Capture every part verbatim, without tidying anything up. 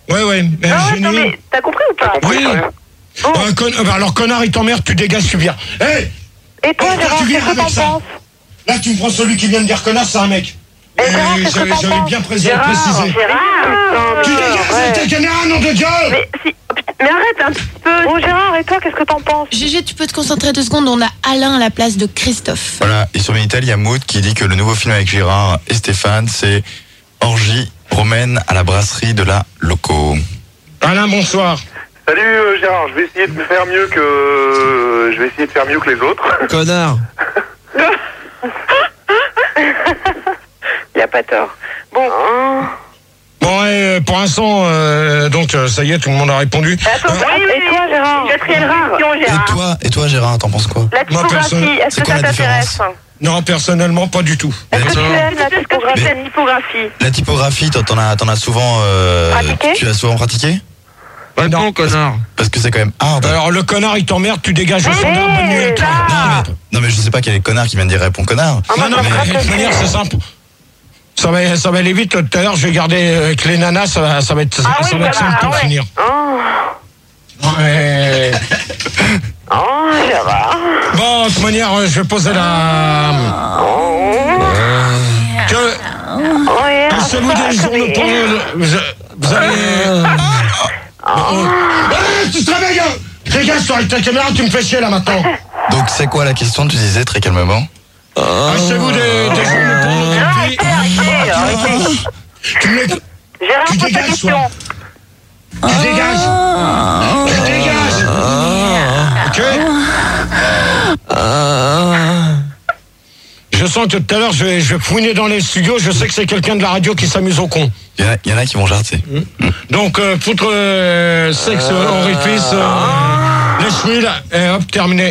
Ouais, ouais. Mais Ah ouais, j'ai non, nul. mais t'as compris ou pas? Oui. Oh. Euh, con... euh, bah, alors, connard, il t'emmerde, tu dégages, tu viens. Hé hey Et toi, hey, Gérard, tu viens qu'est-ce que avec t'en ça. penses? Là, tu me prends celui qui vient de dire connard, c'est un mec. Et Gérard, qu'est-ce que j'avais, t'en j'avais penses? bien présé- Gérard, précisé. Gérard, Tu dégages, t'es caméra, nom de Dieu. Mais, si... mais arrête un petit peu. Bon, Gérard, et toi, qu'est-ce que t'en penses? Gégé, tu peux te concentrer deux secondes, on a Alain à la place de Christophe. Voilà, et sur Minitel, il y a Maud qui dit que le nouveau film avec Gérard et Stéphane, c'est Orgie romaine à la brasserie de la Loco. Alain, bonsoir. Salut euh, Gérard, je vais essayer de me faire mieux que euh, je vais essayer de faire mieux que les autres. Connard. Il a pas tort. Bon. Bon, et, euh, pour l'instant, euh, donc, euh, ça y est, tout le monde a répondu. Attends, Euh, oui, oui, et toi, Gérard? Quatrième question, Et Gérard. toi, et toi Gérard, t'en penses quoi? La Moi, personne- typographie, est-ce c'est que quoi ça la t'intéresse? Non, personnellement, pas du tout. Est-ce que tu Attends. aimes la typographie? La typographie. La typographie, t'en t'en as, t'en as souvent... Euh, Pratiqué tu as souvent pratiqué? Réponds, connard. Parce que c'est quand même hard. Alors, le connard, il t'emmerde, tu dégages au Hey, standard, bonne nuit à toi. là. Non mais, non mais je sais pas quel est le connard qui vient de dire répond connard. Ah, moi, Non, non, ça me mais gratte de le toute manière, cœur. c'est simple. Ça va, ça va aller vite. Tout à l'heure, je vais garder avec les nanas, ça va, ça va être, Ah ça oui, va être ça va, simple ah pour ouais. finir. Oh, Ouais. oh, Gérard. Bon, de toute manière, euh, je vais poser la... Que... Oh, yeah. Pensez-vous des journaux pour... Vous, vous allez... Oh. Eh, tu te réveilles, hein. Dégage sur ta caméra, tu me fais chier là maintenant. Donc c'est quoi la question? Tu disais très calmement. Achetez-vous des, des journaux pornographiques. Arrêtez, arrêtez. Tu me les... Gérard, Tu pose ta dégages, question. toi. Tu dégages. Tu dégages. Ok. Je sens que tout à l'heure, je vais, je vais fouiner dans les studios. Je sais que c'est quelqu'un de la radio qui s'amuse au con. Il y, en a- il y en a qui vont jarter. Donc, euh, foutre euh, sexe, euh, orifice, euh, les cheveux, et hop, terminé.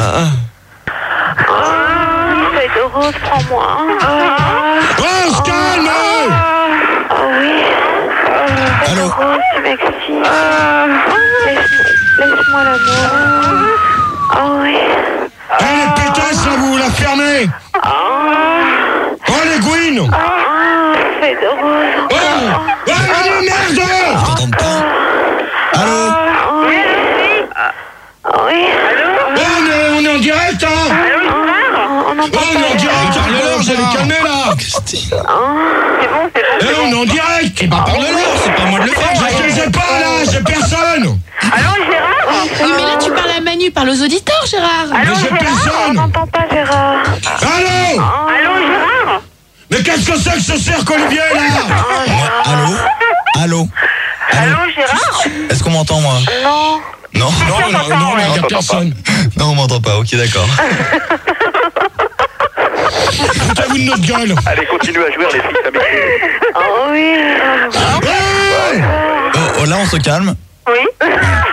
Feuille de rose, prends-moi. Oh, on se calme. Oh oui. Allô? Rose, tu m'excites. Laisse- Laisse-moi l'amour. Oh oui. Eh, les pétasses, là, vous la fermez. Oh, les gouines. Oh, feuille de rose. Oh, oh, Manu, merde. Je t'entends pas. Allô? Oh oui. Oh oui. Oh, on est, on est en direct, hein. Oh, on entend Oh, on est en pas. direct. Parle-leur, j'allais calmer, là. Christine. C'est bon, c'est Eh, bon. on est en direct. Eh ben, parle-leur, c'est pas moi de le faire. Je les ai pas, là, j'ai personne. Allô, Gérard? Oui, mais là, tu parles à Manu, parle aux auditeurs, Gérard. Allô, Mais j'ai Gérard? On personne. n'entend pas, Gérard. Allô. Allô, Gérard? Mais qu'est-ce que c'est que ce cirque, Olivier, là? Allô? Allô? Allô, Gérard? Est-ce qu'on m'entend moi? Non. Non? Non, non, non, il n'y a personne. Non, on m'entend pas, ok d'accord. Foutez-vous de notre gueule. Allez, continue à jouer les filles, ça m'écoute. Oh oui. Ouais. Oh, oh, là on se calme. Oui.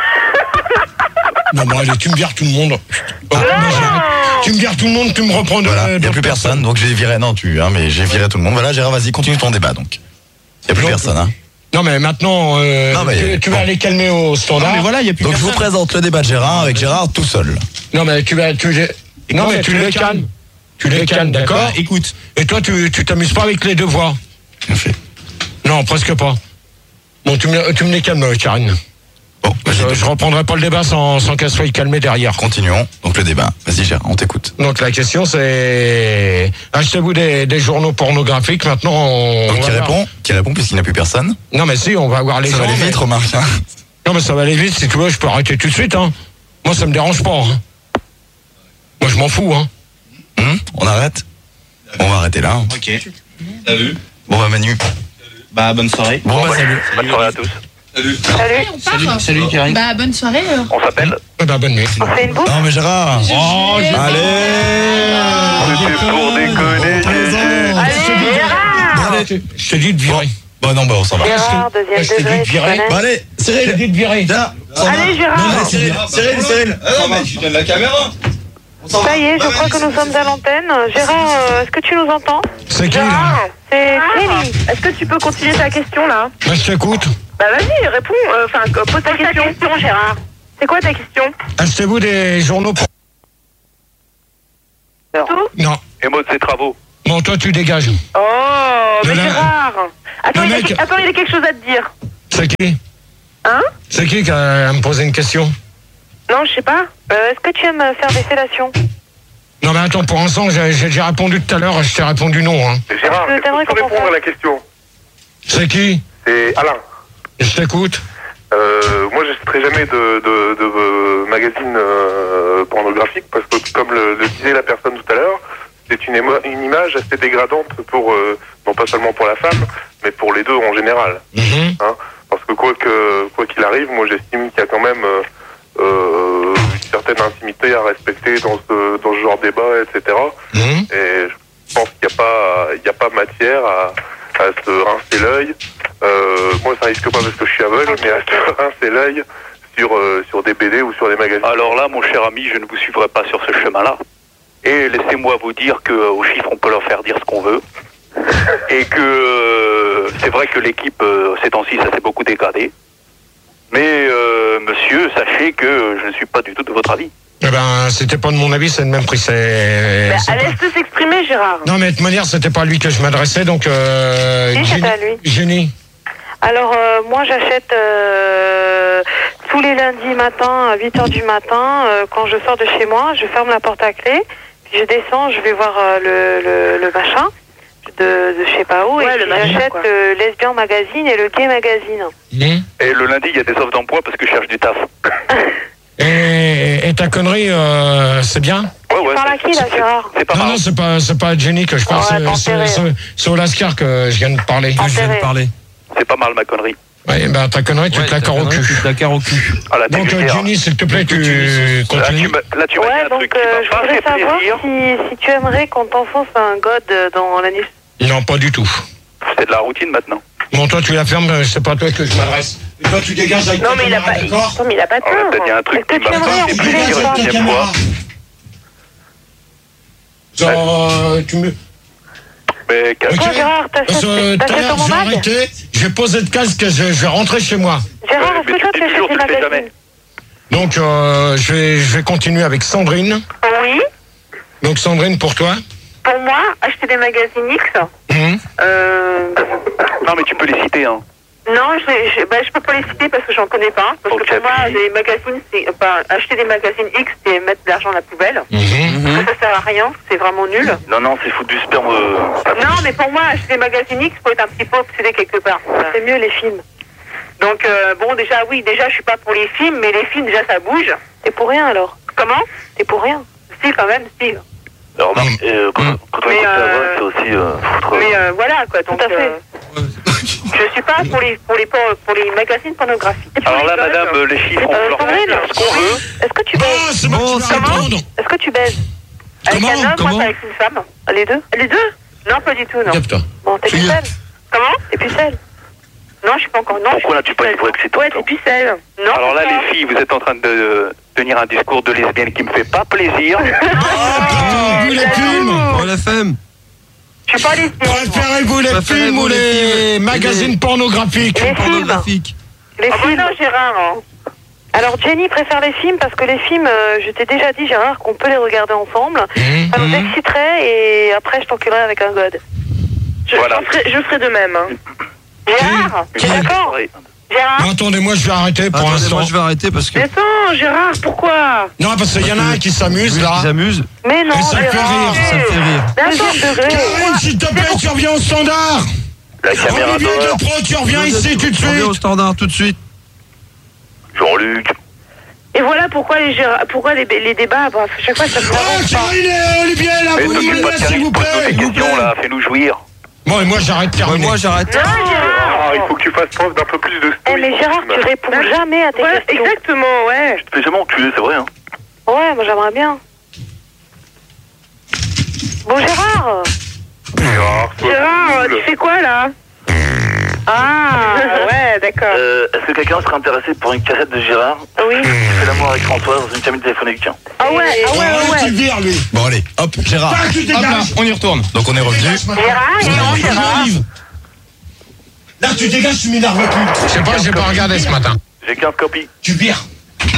Non, bon, allez, tu me vires tout le monde. Oh, moi, j'ai- tu me vires tout le monde, tu me reprends de... Voilà, il n'y a d'autres plus personne, donc j'ai viré, non tu, hein, mais j'ai viré tout le monde. Voilà Gérard, vas-y, continue ton débat donc. Il n'y a plus Donc, personne, hein. Non, mais maintenant, euh, Non, mais- tu, tu vas bon. aller calmer au standard. Mais voilà, il y a plus Donc je vous personne. présente le débat de Gérard avec Gérard tout seul. Non, mais tu vas... Tu, les- non, mais tu les calmes. Tu les calmes, d'accord? Écoute. Et toi, tu tu t'amuses pas avec les devoirs? Bien fait. Non, presque pas. Bon, tu me, tu me les calmes, Karine. Bon, vas-y, Je, donc, je reprendrai pas le débat sans, sans qu'elle soit calmée derrière. continuons. Donc le débat. Vas-y Gérard, on t'écoute. Donc la question c'est... Achetez-vous des, des journaux pornographiques, maintenant on... Donc on qui va répond? Qui répond puisqu'il n'y a plus personne? voir. Non mais si, on va voir les Ça gens. va aller mais- vite, remarque. Hein. Non mais ça va aller vite, si tu veux, je peux arrêter tout de suite. Hein. Moi ça me dérange pas. Hein. Moi je m'en fous. Hein. Hum, on arrête? On va arrêter là. hein. Ok. Salut. Bon bah Manu. Bah, bonne soirée. Bon bah salut. Bonne soirée à tous. Salut. On part. Salut, salut Karine. Bah, bonne soirée. euh. On s'appelle. Eh ben, bonne nuit. On fait une boucle? Non mais Gérard. Oh, je- Allez. C'était pour déconner, Gégé. Allez, Gérard! Allez. Je t'ai dit de virer. Bon non bah on s'en va. Gérard, deuxième Je t'ai dit degré, de tu virer. connais? Bon allez, Je t'ai Cyril. dit de virer. Viens. on s'en va. Allez, Gérard! Non, allez, Cyril, Cyril, Cyril. Ah non, mais je donne la caméra. Ça y est, je crois que nous sommes à l'antenne. Gérard, euh, est-ce que tu nous entends? C'est qui là? Gérard, c'est Kelly. Est-ce que tu peux continuer ta question là? Moi je t'écoute. Bah vas-y, réponds. Enfin, euh, pose ta question. question, Gérard. C'est quoi ta question? Achetez-vous des journaux por- Tout? Non. Et mode ses travaux. Bon, toi tu dégages. Oh, mais Le la- Gérard! Attends, le il a, mec- attends, il a quelque chose à te dire. C'est qui? C'est qui qui a à me poser une question? Non, je sais pas. Euh, Est-ce que tu aimes faire des fellations? Non mais attends, pour l'instant, j'ai j'ai déjà répondu tout à l'heure, je t'ai répondu non. Hein. Gérard, Est-ce que t'aimerais est-ce que tu peux qu'on répondre fasse à la question? C'est qui? C'est Alain. Je t'écoute. Euh, moi, je ne citerai jamais de, de, de, de magazine euh, pornographique parce que, comme le, le disait la personne tout à l'heure, c'est une, émo- une image assez dégradante pour, euh, non pas seulement pour la femme, mais pour les deux en général. Mhm. Hein, parce que quoi que quoi qu'il arrive, moi, j'estime qu'il y a quand même euh, euh, une certaine intimité à respecter dans ce, dans ce genre de débat, et cetera. Mhm. Et je pense qu'il n'y a pas, il y a pas matière à, à se rincer l'œil. Euh, moi, ça risque pas parce que je suis aveugle, mais à se rincer l'œil sur, euh, sur des B D ou sur des magazines. Alors là, mon cher ami, je ne vous suivrai pas sur ce chemin-là. Et laissez-moi vous dire qu'aux chiffres, on peut leur faire dire ce qu'on veut. Et que euh, c'est vrai que l'équipe, euh, ces temps-ci, ça s'est beaucoup dégradé. Mais, euh, monsieur, sachez que je ne suis pas du tout de votre avis. Eh ben, c'était pas de mon avis, c'est le même prix. C'est. Bah, c'est pas- laisse-le s'exprimer, Gérard. Non mais de toute manière, c'était pas à lui que je m'adressais, donc. Euh, Si, c'était Jenny- à lui. Jenny. Alors, euh, moi, j'achète euh, tous les lundis matin, à huit heures du matin, euh, quand je sors de chez moi, je ferme la porte à clé, puis je descends, je vais voir euh, le, le, le machin de, de je sais pas où, Ouais, et le puis machin, j'achète quoi. le Lesbian Magazine et le Gay Magazine. Mhm. Et le lundi, il y a des offres d'emploi parce que je cherche du taf. Et, et ta connerie, euh, c'est bien? Ouais, ouais, parles à qui, là, c'est- Gérard C'est pas Non, mal. non, c'est pas, c'est pas à Jenny que je parle, Ouais, c'est- t'es c'est enterré, c'est- c'est au Lascar que je viens de parler. Ah, Je viens de Enterré. parler. C'est pas mal, ma connerie. Ouais, ben ta connerie, tu Ouais, te la ta carres au connerie, cul. Tu te la carres au cul. Ah, là, t'es Donc, euh, vulgaire. Jenny, s'il te plaît, tu Là, tu continues. m'as là, tu m'as dit Ouais, un donc truc qui euh, m'a je pas voudrais fait savoir plaisir. si, si tu aimerais qu'on t'enfonce un god dans l'anus. Non, pas du tout. C'est de la routine maintenant. Bon, toi, tu la fermes, c'est pas à toi que je m'adresse. Et toi, tu dégages avec Non, ta mais il a caméra, pas. d'accord? Non, mais il a pas Ah, ouais, t'as dit peur. un truc Est-ce que qui tu m'a aimerais pas en fait plus plaisir les une femmes deuxième fois. Genre, euh, tu me... Mais Ok. Toi, Gérard, t'achètes Parce que tout à t'achètes l'heure, ton j'ai mag arrêté, je vais poser le casque, je, je vais rentrer chez moi. Gérard, Ouais, est-ce mais que tu toi, le dis t'achètes toujours, des tu le fais magazines? Donc, euh, je, vais, je vais continuer avec Sandrine. Oui. Donc, Sandrine, pour toi. Pour moi, acheter des magazines X. Hum. Euh, non, mais tu peux les citer, hein. non, je, je, bah, je peux pas les citer parce que j'en connais pas. Parce Ok, que pour moi, puis- les magazines, c'est, bah, acheter des magazines X, c'est mettre de l'argent à la poubelle. Mhm. Ça, ça sert à rien. C'est vraiment nul. Non, non, c'est foutre du sperme. euh, Non, mais pour moi, acheter des magazines X, faut être un petit peu obsédé quelque part. Voilà. C'est mieux les films. Donc, euh, bon, déjà, oui, déjà, je suis pas pour les films, mais les films, déjà, ça bouge. T'es pour rien alors? Comment? T'es pour rien? Si, quand même, si. Alors, remarque, Mm. euh, quand, Mm. quand on Mais, écoute la euh, voix, c'est aussi euh, foutre. Mais euh, voilà, quoi. Donc, Tout à fait. euh, je suis pas pour les, pour les, pour, pour les magazines pornographiques. Et pour Alors les là, gosses, madame, euh, les chiffres, on Euh, peut leur Sandrine, dire ce qu'on veut. est-ce que tu Bon, baises? c'est moi Bon, qui vais comment répondre. Est-ce que tu baises? Avec Comment un homme, Comment moi, c'est avec une femme. Les deux? Les deux? Non, pas du tout, non. Capte-toi. Bon, t'es Tu- pucelle? Comment? T'es pucelle? Non, je suis pas encore. Non, Pourquoi je n'as-tu suis pas pucelle. dit que c'est Ouais, tout t'es pucelle. Non. Alors là, pourquoi? les filles, vous êtes en train de euh, tenir un discours de lesbienne qui me fait pas plaisir. Préférez-vous les films? Oh la femme. Je suis pas lesbienne. Préférez-vous les Préférez-vous films ou les les films magazines Les- pornographiques? Les films. Pornographique. Les Ah bah films. non, Gérard. hein. Alors Jenny préfère les films parce que les films, euh, je t'ai déjà dit Gérard qu'on peut les regarder ensemble. Mhm. Ça nous exciterait et après je t'enculerais avec un god. Je, Voilà. je, ferai, je ferai de même. Hein. Gérard, T'es d'accord? Oui. Gérard. Non, attendez, moi je vais arrêter pour Attendez, l'instant. moi je vais arrêter parce que. Mais attends, Gérard, pourquoi? Non, parce qu'il y en a un qui s'amuse là. Ils s'amusent. Mais non, Mais ça me fait Gérard. rire. Ça me fait rire. Deuxième degré. Karine, s'il te plaît, tu reviens au standard. La caméra Olivier d'horreur. de Pro, tu reviens ici tout de On revient au suite. standard tout de suite. Jean-Luc. Et voilà pourquoi les, Gérard, pourquoi les, les débats, bah, à chaque fois, ça me Oh, dérange pas. Karine et Olivier, là, Mais vous t'occupe nous pas de laissez, s'il Karine, vous pose-nous plaît. des s'il vous questions plaît. là, fais-nous jouir. Bon, et moi j'arrête de Ouais, terminer. moi j'arrête. Non, Ah, Gérard. il faut que tu fasses preuve d'un peu plus de Eh mais Gérard, tu réponds jamais à tes Ouais, questions. exactement, ouais. Tu te fais jamais enculer, c'est vrai, hein. Ouais, moi j'aimerais bien. Bon Gérard. Gérard, sois Gérard, cool. tu fais quoi, là? Ah, ouais, d'accord. Euh, est-ce que quelqu'un serait intéressé pour une cassette de Gérard? Oui. C'est l'amour avec François dans une cabine téléphonique. Ah ouais, ah ouais, Ouais, ouais, tu ouais. le vires, lui. Bon allez, hop, Gérard. Ah, tu Hop là, dégages. on y retourne. Donc on est revenu. Gérard, non, Gérard. Là, tu dégages, tu m'énerves plus. Je sais pas, j'ai pas regardé ce matin. J'ai quinze copies. Tu vires.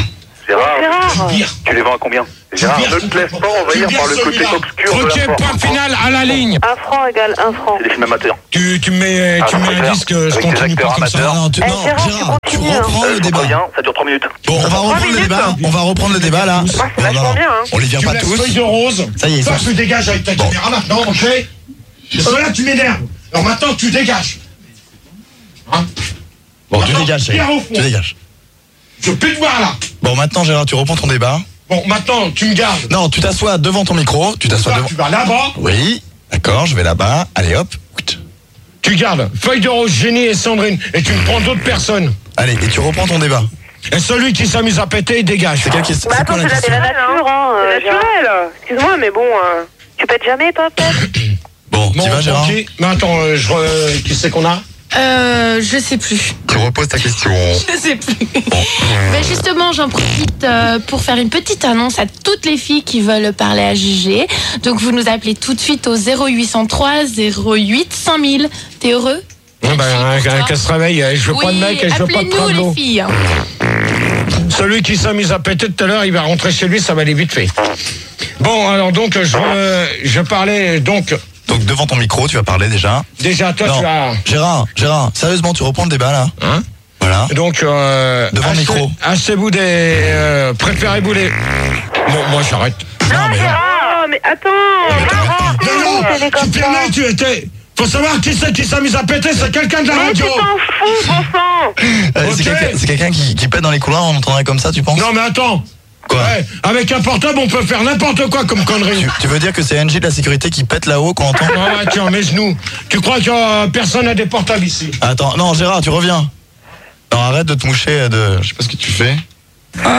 Gérard, Gérard. tu les vends à combien? Gérard, ne te laisse pas envahir par le côté obscur de Ok, la force. point final à la ligne. Un franc égale un franc. C'est des films amateurs. Tu, tu mets, Ah, tu non, mets c'est un clair. disque, je Avec des continue acteurs pas comme ça. amateurs. Non, tu, Eh, non, Gérard, tu Gérard, tu continues, hein. reprends Euh, le je débat. comprends bien, ça dure trois minutes. Bon, on va reprendre le débat. On va reprendre le débat là. c'est Non, non, vachement non. bien, hein. On les vient Tu pas laisses tous. feuille de rose. Ça y est, ils Toi, sont- tu dégages avec ta Bon. caméra maintenant, ok? Parce que là, tu m'énerves. Alors maintenant, tu dégages. Hein? Bon, tu Attends, dégages, ça y est. viens au fond. Tu dégages. Je veux plus te voir là. Bon, maintenant, Gérard, tu reprends ton débat. Bon, maintenant, tu me gardes. Non, tu t'assois devant ton micro. Tu t'assois Toi, devant. tu vas là-bas. Oui, d'accord, je vais là-bas. Allez, hop. Tu gardes feuille de rose, Jenny et Sandrine. Et tu me prends d'autres personnes. Allez, et tu reprends ton débat. Et celui qui s'amuse à péter, il dégage. C'est quelle question? Bah C'est attends, quoi la c'est la, question? c'est la nature, hein. euh, C'est naturel. Excuse-moi, mais bon. euh, Tu pètes jamais, toi, peut-être? Bon, Bon, tu vas, Gérard? ok. Mais attends, euh, je, re- qui c'est qu'on a? Euh, je sais plus. Tu reposes ta question. Je sais plus. Mais justement, j'en profite euh, pour faire une petite annonce à toutes les filles qui veulent parler à Gégé. Donc, vous nous appelez tout de suite au zéro huit cent trois zéro huit cent mille. T'es heureux? Ouais, ben, un- un- qu'elle se réveille. Je veux pas de mec et je veux pas de appelez-nous tableau. les filles. Celui qui s'amuse à péter tout à l'heure, il va rentrer chez lui, ça va aller vite fait. Bon, alors donc, je, euh, je parlais donc. Donc, devant ton micro, tu vas parler déjà. Déjà, toi, Non. tu as. Gérard, Gérard, sérieusement, tu reprends le débat là. Hein? Voilà. Donc, euh, Devant le achetez- micro. Achetez-vous des. Euh, préférez-vous les. Bon, moi, j'arrête. Non, mais non. Ah, mais attends. Non, non, c'est des tu comme permets, ça. tu étais. Faut savoir qui c'est qui s'amuse à péter, c'est quelqu'un de la Mais radio. tu t'en fous, bon sang. Euh, Ok. C'est quelqu'un c'est quelqu'un qui, qui pète dans les couloirs, on entendrait comme ça, tu penses? Non, mais attends. Quoi? Ouais, avec un portable, on peut faire n'importe quoi comme connerie. Tu, tu veux dire que c'est N J de la sécurité qui pète là-haut qu'on entend? Ah ouais, tiens, mes genoux. Tu crois que euh, personne n'a des portables ici? Attends, non, Gérard, tu reviens. Non, arrête de te moucher de. Je sais pas ce que tu fais. Bon,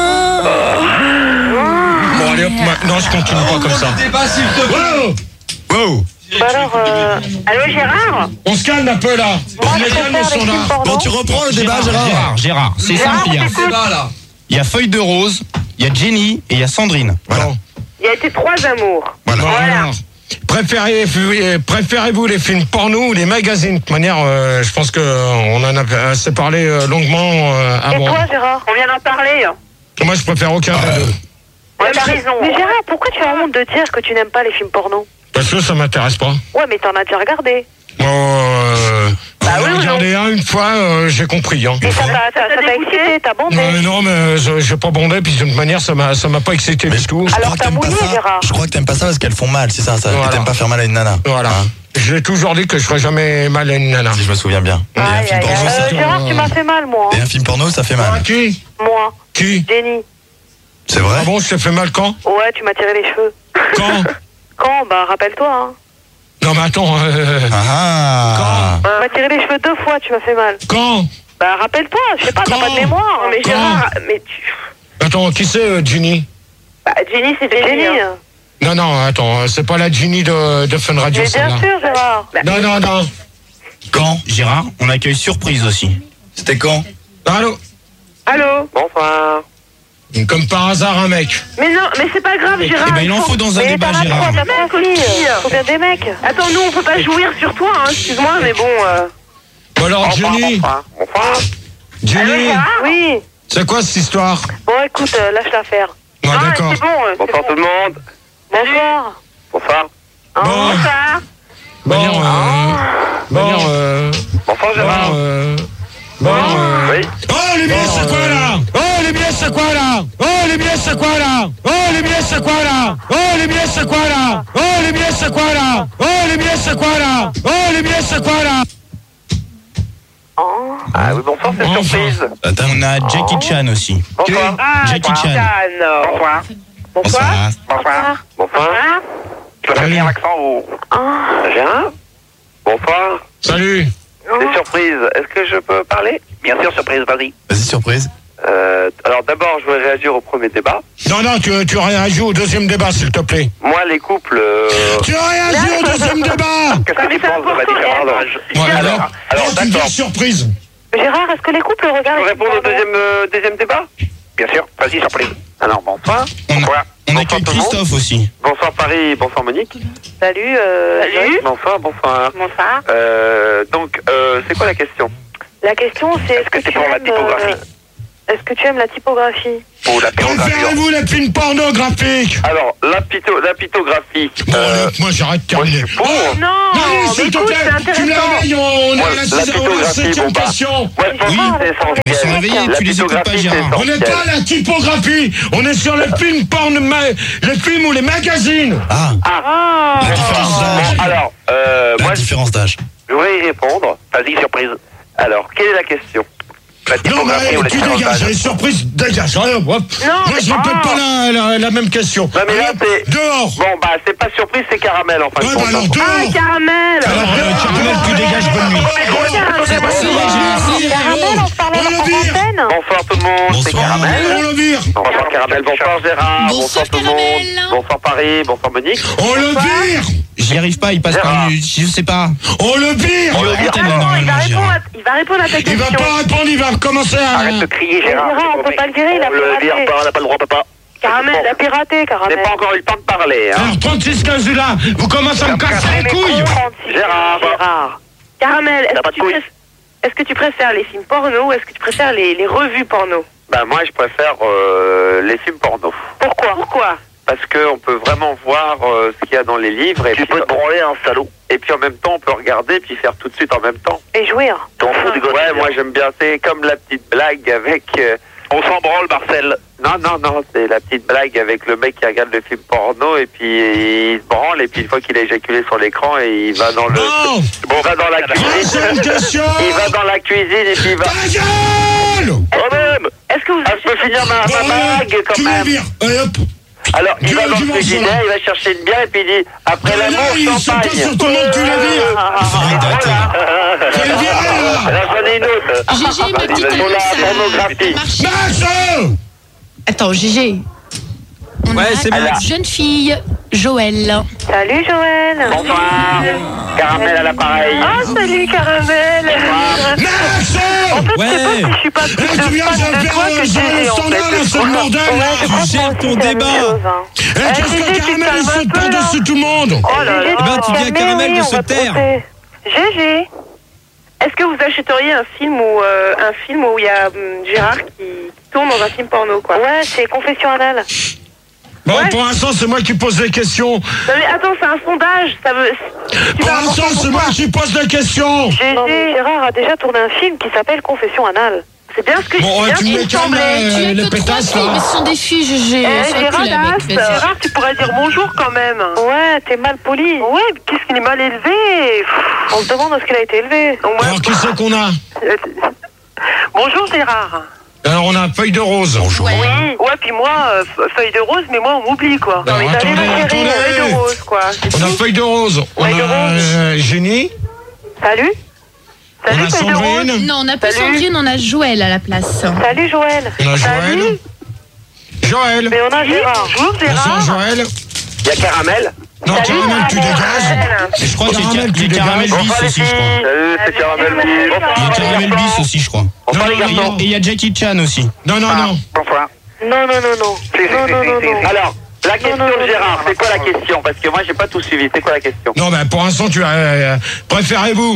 allez hop, ma- non, je continue pas comme ça. Wow. Wow! Bah alors, euh, Allô, Gérard? On se calme un peu là. moi, On je est calme préfère au les films standard. porno. Bon, tu reprends le débat, Gérard. Gérard, Gérard, c'est Gérard, simple. Il y a- on t'écoute. Il y a Feuille de Rose, il y a Jenny et il y a Sandrine. Voilà. Bon. Il y a été trois amours. Bon, Voilà. alors, préférez, euh, préférez-vous les films porno ou les magazines? De toute manière, euh, je pense qu'on en a assez parlé euh, longuement euh, Et avant. toi, Gérard? On vient d'en parler. Moi, je préfère aucun des deux. Ouais, t'as raison. Mais Gérard, pourquoi tu as honte de dire que tu n'aimes pas les films porno? Parce que ça m'intéresse pas. Ouais, mais t'en as déjà regardé. Bon, euh, Bah j'en ai oui ou regardé un une fois, euh, j'ai compris. Hein. Et ça t'a ça t'a t'a dégoûté? excité, t'as bandé. Non, mais non, mais je- j'ai pas bondé, puis de toute manière, ça m'a, ça m'a pas excité Mais du je, tout. je Alors, crois que t'as t'aimes pas mouillé, ça. Gérard. Je crois que t'aimes pas ça parce qu'elles font mal, c'est ça, ça. Voilà. Et t'aimes pas faire mal à une nana. Voilà. Hein, J'ai toujours dit que je ferais jamais mal à une nana. si je me souviens bien. Et un Aïe, film aïe, porno, aïe. ça- Euh, Gérard, tu m'as fait mal, moi. Et un film porno, ça fait Ah, mal. qui? Moi, Qui? Jenny. C'est vrai? Ah bon, je t'ai fait mal quand? Ouais, tu m'as tiré les cheveux. Quand? Quand? Bah, rappelle-toi, hein. Non, mais attends. euh, Ah. Tu m'as tiré les cheveux deux fois, tu m'as fait mal. Quand? Bah, rappelle-toi, je sais pas, t'as Quand pas de mémoire. Non, mais Quand Gérard, mais tu. Attends, qui c'est, euh, Ginny? Bah, Jenny, c'est C'est Jenny. Jenny. hein. Non, non, attends, euh, c'est pas la Ginny de, de Fun Radio, Mais bien celle-là. sûr, Gérard. Non, non, non. Quand? Gérard, on accueille surprise aussi. C'était quand? Allô? Allô? Bonsoir. Comme par hasard, un mec. Mais non, mais c'est pas grave, Gérard. Eh ben, il en faut dans un Mais débat, t'en as Gérard. trois, t'as Mec trois aussi. filles. Faut bien des mecs. Attends, nous, on peut pas jouir sur toi, hein, excuse-moi, mais bon. Euh... Bon, alors, Ginny, Bonsoir. Bonsoir. Ginny, Oui. c'est quoi cette histoire? Bon, écoute, euh, lâche l'affaire. Non, Ah, d'accord. c'est bon. euh, c'est Bonsoir bon. tout le monde. Bonsoir. Bonsoir. Hein, Bon. Bonsoir. Bon, euh, bon, euh, Bonsoir bon, Gérard. euh, bon, euh, Oui. oh, les billets, c'est quoi, là? Oh, les billets, c'est quoi, là? Oh, les billets, c'est quoi, là? Oh, les billets, c'est quoi, là? Oh, les billets, c'est quoi, là? Oh, les billets, c'est quoi, là? Oh, les billets, c'est quoi, là? Oh, les billets, c'est quoi, là? Oh. Ah oui, bonsoir, c'est Enfin. surprise. Attends. On a Jackie Chan aussi. Bonsoir. Ah, Jackie Chan. Bonsoir. Bonsoir. Bonsoir. Bonsoir. Tu as Salut. mis un accent ou... Ah. Gérard. Bonsoir. Salut. C'est surprise. Est-ce que je peux parler? Bien sûr, surprise, vas-y. Vas-y, surprise. Euh, alors d'abord, je voudrais réagir au premier débat. Non, non, tu, tu réagis au deuxième débat, s'il te plaît. Moi, les couples... euh, Tu réagis au deuxième débat. Qu'est-ce que tu penses de ma différence? Ouais, alors, Alors, alors, c'est une d'accord. vraie surprise. Gérard, est-ce que les couples Je regardent peux les répondre au films porno? deuxième, euh, deuxième débat? Bien sûr, vas-y, surprise. Alors, bonsoir. On, a- Bonsoir. on Bonsoir accueille tout le monde. Christophe aussi. Bonsoir Paris, bonsoir Monique. Salut. Euh, Salut. Bonsoir, bonsoir. Bonsoir. Euh, donc, euh, c'est quoi la question? La question, c'est est-ce que C'est tu pour la aimes, typographie. euh, Est-ce que tu aimes la typographie? Ou la pyrographie. Préférez-vous les films pornographiques? Alors, la, pito, la pythographie. Bon, euh, allez, moi j'arrête de moi, je terminer. suis pour. Non, Allez, mais s'il te écoute, plaît, c'est tu me la intéressant. réveilles, on est Moi, à la la sixième, on est à la pythographie, septième bon, bah. question. Moi, je pense Oui. que c'est essentiel. Ils sont réveillés, La tu les écoutes pas, pythographie, Gérard. c'est On n'est pas à la typographie, on est sur les films porn, ma- les films ou les magazines. Ah, Ah, la différence d'âge. Bon, alors, euh, La moi, différence d'âge. je voudrais y répondre. Vas-y, surprise. Alors, quelle est la question? La Non, typographie mais ou la tu différence dégages, d'âge? les surprises, dégage. Allez, hop. Non, Moi, mais- je répète ah. pas la, la, la même question. Non, mais là, Allez, c'est- dehors. Bon, bah, c'est pas surprise, c'est caramel, en fin Ouais, de bah compte. alors, ah, dehors. caramel. Alors, Euh, Caramel, tu dégages, bonne nuit. Caramel, on se parle On le en vire. antenne. Bonsoir tout le monde, c'est Bonsoir. Caramel. On le vire. Bonsoir Caramel, bonsoir Gérard, Bonsoir, bonsoir tout le Caramel. monde, bonsoir Paris, bonsoir Monique. On le vire. J'y arrive pas, il passe par Gérard. une... Je sais pas. On le vire. On le vire. Antenne, Attends, il va normalement, répondre Gérard. à, il va répondre à ta Il question. va pas répondre, il va commencer à... Arrête de crier Mais Gérard. Gérard, on peut pas le virer, il a On le piraté. vire pas, on n'a pas le droit papa. Caramel, il a piraté, J'ai Caramel. pas encore eu le temps de parler. Hein. Alors, trente-six quinze là, vous commencez à me casser les couilles. Gérard. Gérard. Caramel, est-ce T'as pas que, de tu couilles. préfères- est-ce que tu préfères les films porno ou est-ce que tu préfères les, les revues porno? Bah moi je préfère euh, les films porno. Pourquoi Pourquoi Parce qu'on peut vraiment voir euh, ce qu'il y a dans les livres. Et tu peux te branler un salaud. Et puis en même temps on peut regarder puis faire tout de suite en même temps. Et jouir. T'en fous du gosse. Ouais, moi j'aime bien. C'est comme la petite blague avec... euh, on s'en branle Marcel. Non, non, non, c'est la petite blague avec le mec qui regarde le film porno et puis il se branle et puis une fois qu'il a éjaculé sur l'écran et il va dans le... Non. Bon, il va dans la cuisine. Prochaine question. Il va dans la cuisine et puis il va... Ta gueule. Quand même. Est-ce que vous Ah, je peux finir ma, Bon, ma allez, blague quand tu le même. vires. Allez, hop. Alors, il Tu va veux dans du le morceau, frigidaire, là. il va chercher une bière et puis il dit après Là, l'amour, il se champagne. passe sur tout le monde, tu le vires. Fais le virer, là. Là, j'en ai une autre. Gégé, ma petite Pour la annonce, pornographie. ça marche. Max. Attends, Gégé. On Ouais, a c'est une bon. jeune fille, Joël. Salut Joël. Bonsoir. Caramel à l'appareil. Ah, salut Caramel. Max. En fait, Ouais. je sais pas si je suis pas Eh, plus tu viens fan de de toi faire que un Gégé, en standard, fait. là, c'est le bordel, Ouais, là. je crois Tu que moi gères ton aussi, c'est la même débat. chose, hein. Eh, Eh, qu'est-ce Gégé, que tu Caramel calmes il un saute peu, là. par-dessus tout le monde? Oh là là. Eh ben, tu dis à Mais Caramel oui, de on se va taire. tromper. Gégé, est-ce que vous achèteriez un film où euh, un film où il y a hum, Gérard qui tourne dans un film porno quoi? Ouais, c'est Confession anale. Bon, Ouais. pour l'instant, c'est moi qui pose les questions. Non mais attends, c'est un sondage, ça veut. Tu Pour vas avoir l'instant, ça c'est moi pourquoi? qui pose les questions. Gégé, Gérard a déjà tourné un film qui s'appelle Confession anale. C'est bien ce que Bon, c'est bien tu ce me qui les me calmes, semblait. euh, Tu as les que trois pétasses, filles, là. mais ce sont des filles, Gégé. Eh, Sois Gérard, cool avec, vas-y. Gérard, tu pourrais dire bonjour quand même. Ouais, t'es mal poli. Ouais, mais qu'est-ce qu'il est mal élevé. Pff, on se demande où est-ce qu'il a été élevé. Au moins- Alors, qui c'est qu'on a? Bonjour Gérard. Alors, on a Feuille de Rose. Bonjour. Oui. Ouais, puis moi, euh, f- feuille de rose, mais moi on m'oublie quoi. Non, mais attendez, salut ma chérie, attendez. feuille de rose quoi. C'est On a tout. Feuille de Rose. On Feuille de a Rose. euh, Génie. Salut. On Salut a feuille de rose. Sandrine. Non, on n'a pas Salut. Sandrine, on a Joël à la place. Salut Joël. On a Salut. Joël. Joël. Mais on a Gérard. Bonjour Bonsoir, Gérard. Joël. Il y a Caramel. Non, Salut, Caramel, tu Caramel. dégages. Et je crois que c'est Caramel, Ca- tu il y a Caramel dégages. bis Bonsoir les aussi, je filles. crois. Salut, c'est Caramel bis. Il y a Bonsoir Caramel les bis garçons. aussi, je crois. Bonsoir les Non, non, Et garçons. il y a Jackie Chan aussi. Non, non, non. Bonsoir. Non, non, non, non. Non, non, non, non. Alors, la question non, non, de Gérard, non. c'est quoi la question? Parce que moi, j'ai pas tout suivi. C'est quoi la question? Non, ben, pour l'instant, tu as. euh, préférez-vous,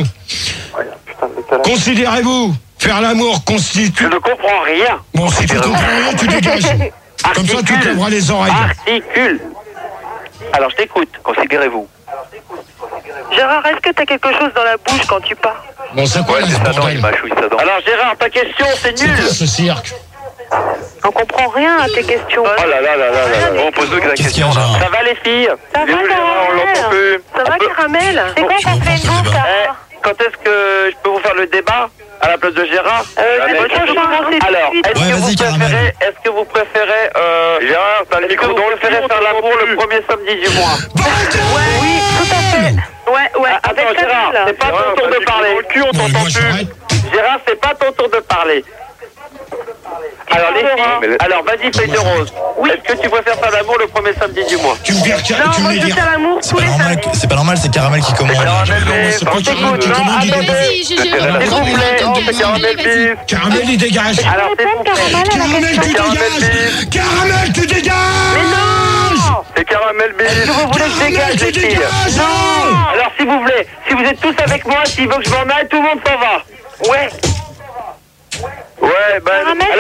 considérez-vous, faire l'amour Je constitue. ne comprends rien. Bon, si tu comprends rien, tu dégages. Comme ça, tu te lèveras les oreilles. Articule. Alors, je t'écoute. Considérez-vous. Gérard, est-ce que t'as quelque chose dans la bouche quand tu parles? Bon, c'est quoi ce bordel? Alors, Gérard, ta question, c'est C'est nul. quoi ce cirque? On comprend rien à tes questions. Oh là là là là là là. On pose la Qu'est-ce qu'il y a, Gérard? Ça va les filles? Ça Il est va, où, Gérard? On l'entend plus. Ça va, On peut- Caramel? C'est quand qu'on fait une bouffe, Eh, quand est-ce que je peux vous faire le débat à la place de Gérard? Euh, Allez, c'est pas je- commencer tout Alors, de suite. est-ce Ouais, que, vas-y, vous Caramel. préférez, est-ce que vous préférez, euh, Gérard, t'as le micro, vous préférez faire l'amour le premier samedi du mois? Oui, tout à fait. Ouais, ouais. Ah, avec attends, ta Gérard, fille, là. c'est pas ton tour de parler. Non, mais moi, j'arrête. Gérard, c'est pas ton tour de parler. Alors, les filles, alors vas-y, feuille de rose. Est-ce que tu préfères faire l'amour le premier samedi du mois? Tu me vires, tu Non, me moi les je veux dire. faire l'amour C'est tous pas les normal, samedis. c'est pas normal, c'est Caramel qui commande. Caramel Non, bis. c'est pas On Caramel t'écoute, qui non, commande, il attendez. Vas-y, Gégé, S'il on vous prend plaît, le on fait gamin. Caramel Allez, vas-y. bis. Caramel, il dégage. Alors, s'il vous plaît. Caramel, tu Caramel dégages. bis. Caramel, tu dégages. Mais non! C'est Caramel bis. Est-ce que vous voulez que je Caramel, dégage, tu les filles? dégages. Alors, si vous voulez, si vous êtes tous avec moi, s'il veut que je m'en aille, tout le monde s'en va. Ouais. Ouais, ben. Caramel, Alors, tu c'est pas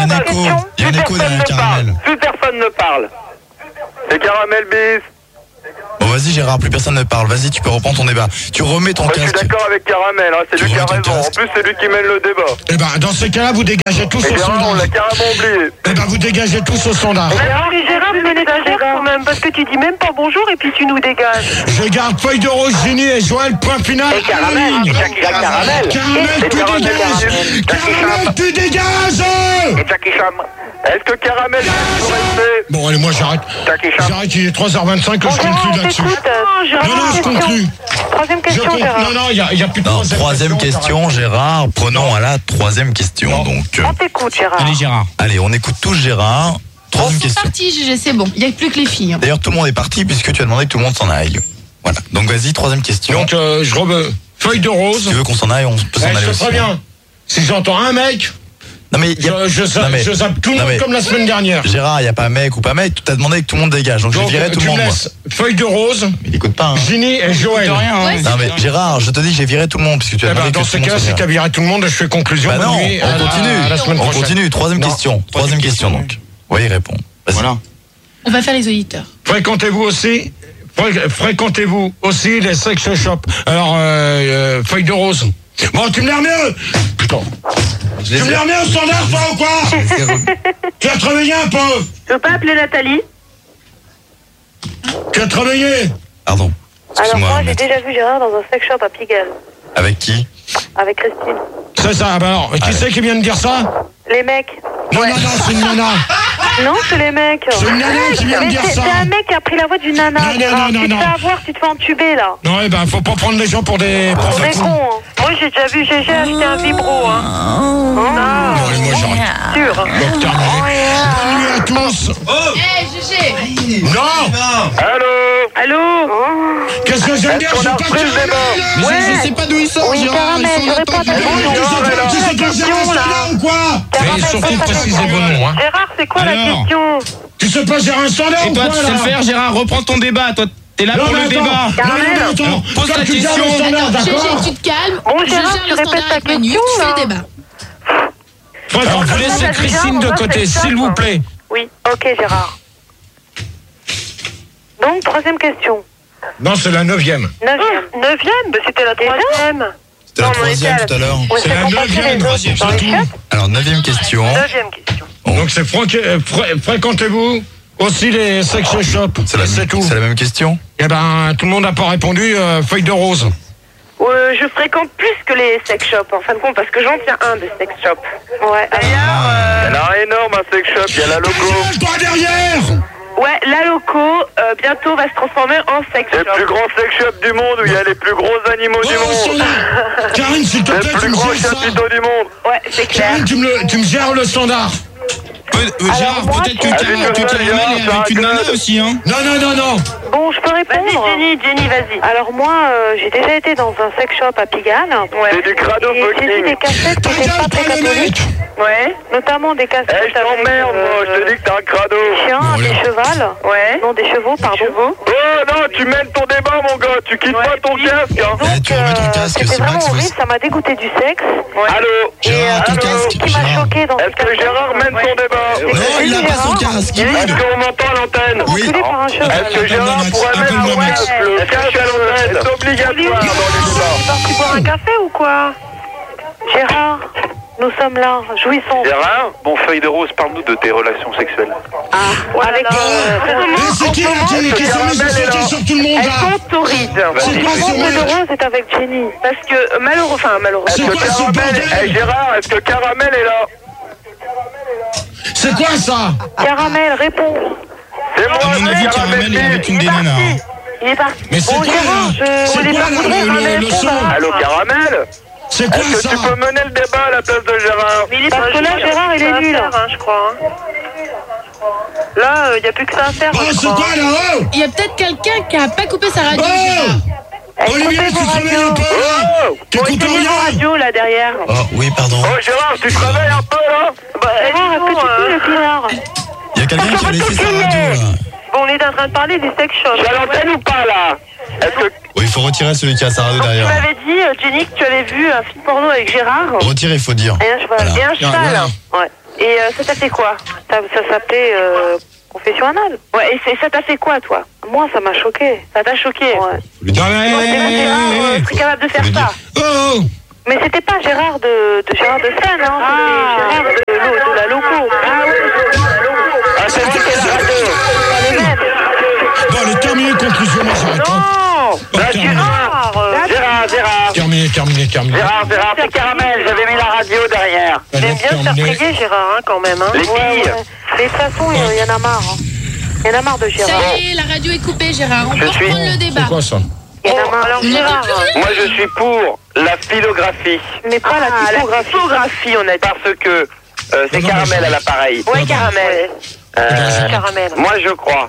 un ma écho. question. Il y a un Plus écho personne derrière ne Caramel. parle. Plus personne ne parle. C'est Caramel bis. Bon, vas-y, Gérard, plus personne ne parle. Vas-y, tu peux reprendre ton débat. Tu remets ton Moi, je suis casque. d'accord avec Caramel, hein, c'est Tu lui qui a remets ton raison. En casque. plus, c'est lui qui mène le débat. Eh ben, dans ces cas-là, vous dégagez tous Et au Gérard, on sondage. l'a carrément oublié. Eh ben, vous dégagez tous au sondage. Gérard, Gérard, tu me dégages quand même, parce que tu dis même pas bonjour et puis tu nous dégages. Je garde feuille de rose, Génie et Joël, point final. Et Caramel, ligne. Jackie Caramel. Caramel, Et tu Caramel, dégages. Caramel. Caramel, tu dégages. Et Jackie Cham. Est-ce que Caramel peut rester? Bon, allez, moi, j'arrête. Jackie Cham. J'arrête, il est trois heures vingt-cinq que Bon, je Gérard, conclue on là-dessus. t'écoute. Gérard, Non, non, je question. conclue. Troisième Je question, conclue. Gérard. Non, non, il n'y a, il y a plus de Non, troisième, troisième question, Gérard. Prenons à la troisième question. Donc, euh, On t'écoute, Gérard. Allez, Gérard. allez, on écoute tous Gérard. Troisième C'est question. parti, Gégé, c'est bon. Il n'y a plus que les filles. D'ailleurs, tout le monde est parti puisque tu as demandé que tout le monde s'en aille. Voilà. Donc, vas-y, troisième question. Donc, euh, je re... feuille de Si rose. tu veux qu'on s'en aille, on peut Eh, s'en aller je te aussi. préviens. Si j'entends un mec, Non, mais, y a- je, je, zappe- non, mais- je zappe tout le non, monde mais- comme la semaine dernière. Gérard, il n'y a pas mec ou pas mec. Tu t'as demandé que tout le monde dégage. Donc, je Donc, virais tout tu le me monde, moi. laisses feuille de rose, Mais il écoute pas, hein. Ginny et Joël. De rien, hein. Ouais, Non, mais Gérard, je te dis, j'ai viré tout le monde puisque tu as Eh ben, demandé dans que ces tout le cas, monde si se t'as vire. viré tout le monde, je fais conclusion. Bah Bonne non, nuit, à on la- continue. à la semaine On prochaine. continue. Troisième Non, question. Troisième question, donc. Oui, il répond. Vas-y. Voilà. On va faire les auditeurs. Fréquentez-vous aussi fré- Fréquentez-vous aussi les sex shops. Alors, euh, euh, feuille de rose. Bon, tu me l'as remis. Putain. Tu me l'as remis au standard, toi, ou quoi? Tu as travaillé un peu. Je peux pas appeler Nathalie? Tu as travaillé. Pardon. Alors Excuse-moi. moi, j'ai maître. déjà vu Gérard dans un sex shop à Pigalle, Avec qui? avec Christine. C'est ça, bah alors, qui c'est qui vient de dire ça? Les mecs. Non, non, non, c'est une nana. Non, c'est les mecs. C'est une nana qui vient de Mais dire c'est ça. c'est un mec qui a pris la voix d'une nana, Non, non, Gérard. non, non, Tu te non. fais avoir, tu te fais entuber, là. Non, eh ben, faut pas prendre les gens pour des... Pour On des est cons. con, hein. Moi, j'ai déjà vu Gégé acheter un vibro, hein. Bon, allez, moi, j'arrête. Sûr. Donc, terminé. Bonne nuit à tous. Eh, Gégé. Non. Allô? Allô? Qu'est-ce que j'aime dire? Est-ce qu'on Je a sais pas repris le qui débat? Mais Ouais. je, je sais pas d'où il sort, Oui, Gérard. Caramel, Ils sont je là, réponds à ta pas- question. Tu sais Gérard, pas- tu sais la pas gérer un question, là. standard ou quoi? Gérard, Et surtout, pose ta précisez question. vos noms, hein. Gérard, c'est quoi la Alors. question? Tu sais pas gérer un standard Et ou toi, quoi, tu sais là? le faire, Gérard. Reprends ton débat. Toi, t'es là Non, pour mais le attends. débat. Non, non, mais attends. Alors, pose Toi, ta tu gères question. le standard, Gégé, d'accord? tu te calmes. Bon, Je Gérard, gère tu le répètes standard ta avec Manu. question, Tu fais là. le débat. Bref, Alors, vous comment laissez ça, Christine de Gérard, côté, on va faire s'il ça, vous hein. plaît. Oui, ok, Gérard. Donc, troisième question. Non, c'est la neuvième. Neuvième. Neuvième? Bah, c'était la troisième. C'était la Non, on était troisième à la- tout à l'heure. Ouais, C'est la qu'on passait neuvième, les autres troisième, dans c'est les tout. chiottes. Alors, neuvième question. Neuvième question. Donc, c'est franqu- euh, fré- fréquentez-vous aussi les sex shops. C'est la, C'est tout. c'est la même question. Eh ben, tout le monde n'a pas répondu. euh, feuille de rose. Euh, je fréquente plus que les sex shops, en fin de compte, parce que j'en tiens un de sex shop. Ouais. D'ailleurs, euh, Elle a énorme un sex shop, il y a la logo. Gueule, pas derrière. ouais, la loco, euh, bientôt va se transformer en sex C'est le plus shop. grand sex shop du monde où il y a les plus gros animaux du Oh, monde. standard. Karine, s'il te C'est plaît, le tu plus me gros gères ça. chapiteau du monde. Ouais, c'est clair. Karine, tu me, le- tu me gères le standard. Peut- euh, Gérard, moi, peut-être que c'est- Car- Avec que le Caramel Gérard, est avec une Gérard nana Claude. aussi, hein. Non, non, non, non. Bon, je peux Vas-y, répondre. Jenny, Jenny, vas-y. Alors moi, euh, j'ai déjà été dans un sex shop à Pigalle. C'est du crado Et j'ai vu des fucking. cassettes qui Ta n'étaient pas gueule, très pas le catholiques. mec. Ouais, Notamment des cassettes Eh, je t'emmerde, moi, je te dis que t'es un crado. des chiens, Bon, des allez. chevals. ouais. Non, des chevaux, pardon. Chevaux. Oh non, tu mènes ton débat, mon gars, tu quittes Ouais, pas ton puis- casque, hein. Eh, Donc, tu remets ton casque, c'était c'est vraiment Max, horrible, vous- ça m'a dégoûté du sexe. Allô? Gérard, ton euh, casque. ce qui m'a Gérard. choqué dans Est-ce cette que casquette, Gérard mène son débat? Non, il a pas son casque. Il Est-ce boude. qu'on m'entend à l'antenne? Oui. enculé par un cheval. Est-ce que Gérard Max, pourrait mettre appelle-moi son Max. casque, le casque à l'antenne? C'est obligatoire dans les Vous débats. êtes parti boire un café ou quoi? Gérard, nous sommes là, jouissons. Gérard, bon, feuille de rose, parle-nous de tes relations sexuelles. Avec Bon, euh, et c'est qui là qui, qui s'est mis Caramel est là. sur tout le monde Elles là? sont torrides. C'est quoi Comment ce feuille de mec? rose est avec Jenny? Parce que euh, malheureux, enfin malheureusement. C'est Est-ce que quoi ce Caramel... bordel? Eh, Gérard, est-ce que Caramel est là? C'est quoi ça? Caramel, réponds. C'est moi, À mon c'est avis, Caramel est avec une des nanas, hein. Il est parti. Mais c'est Bon, quoi Gérard, là? je- C'est on est quoi parti le, boire un le, le verre, son? on va- Allô, Caramel? C'est quoi Est-ce que ça? tu peux mener le débat à la place de Gérard? Mais il est Parce pas que là, joli, Gérard, hein, il est ça à nul. faire, hein, je crois. hein. Là, il n'y a plus que ça à faire. Oh, je c'est crois. quoi là? Oh! Il y a peut-être quelqu'un qui a pas coupé sa radio, Gérard. Oh! Olivier, tu te réveilles un peu là? Oh! Bon, T'écoutes éteignez vos rien? radios là derrière. Oh, oui, pardon. Oh, Gérard, tu te réveilles un peu, là? Bah, Gérard, est-ce que tu euh, peux le pinard? Il y a quelqu'un qui a laissé sa radio là. Bon, on est en train de parler des sex shops. Je suis à l'antenne ou pas, là? Est-ce que... Oui, il faut retirer celui qui a sa radio Tu derrière. m'avais dit, euh, Jenny, que tu avais vu un film porno avec Gérard Retirer, il faut dire. Et un cheval. Voilà. et un cheval. voilà. Ouais. Et euh, ça t'a fait quoi? Ça, ça s'appelait euh, confession anale. Ouais, et c'est- ça t'a fait quoi, toi? Moi, ça m'a choqué. Ça t'a choqué? Ouais. Non, mais, Moi, c'est bon, Gérard, euh, je serais capable de faire ça. oh, oh. Mais c'était pas Gérard de, de Gérard de Seine, hein. Ah. C'était Gérard de, de, de la loco. Ah ouais, Ah, c'est vrai qu'elle a raté. Pas les mêmes. Bon, allez, terminé, conclusion, moi j'arrête. hein. Non Bon, Là, terminé. Gérard, euh, Gérard, Gérard. Terminé, terminé, terminé. Gérard, Gérard, c'est Caramel, j'avais mis la radio derrière. Il Allez, aime bien se faire terminé. prier, Gérard, hein, quand même. Hein. Les filles. Mais de toute façon, il y, y en a marre. Hein. Il y en a marre de Ça Gérard. y est, la radio est coupée, Gérard. On Je peut suis- reprendre le débat. C'est quoi ça? Il y en a marre. Alors, On n'entend Gérard, plus rien. Moi, je suis pour la philographie. mais pas Ah, la la typographie. typographie, on a dit. Parce que euh, c'est Non, non, Caramel mais- à l'appareil. Ouais, Caramel. Euh, Caramel. moi, je crois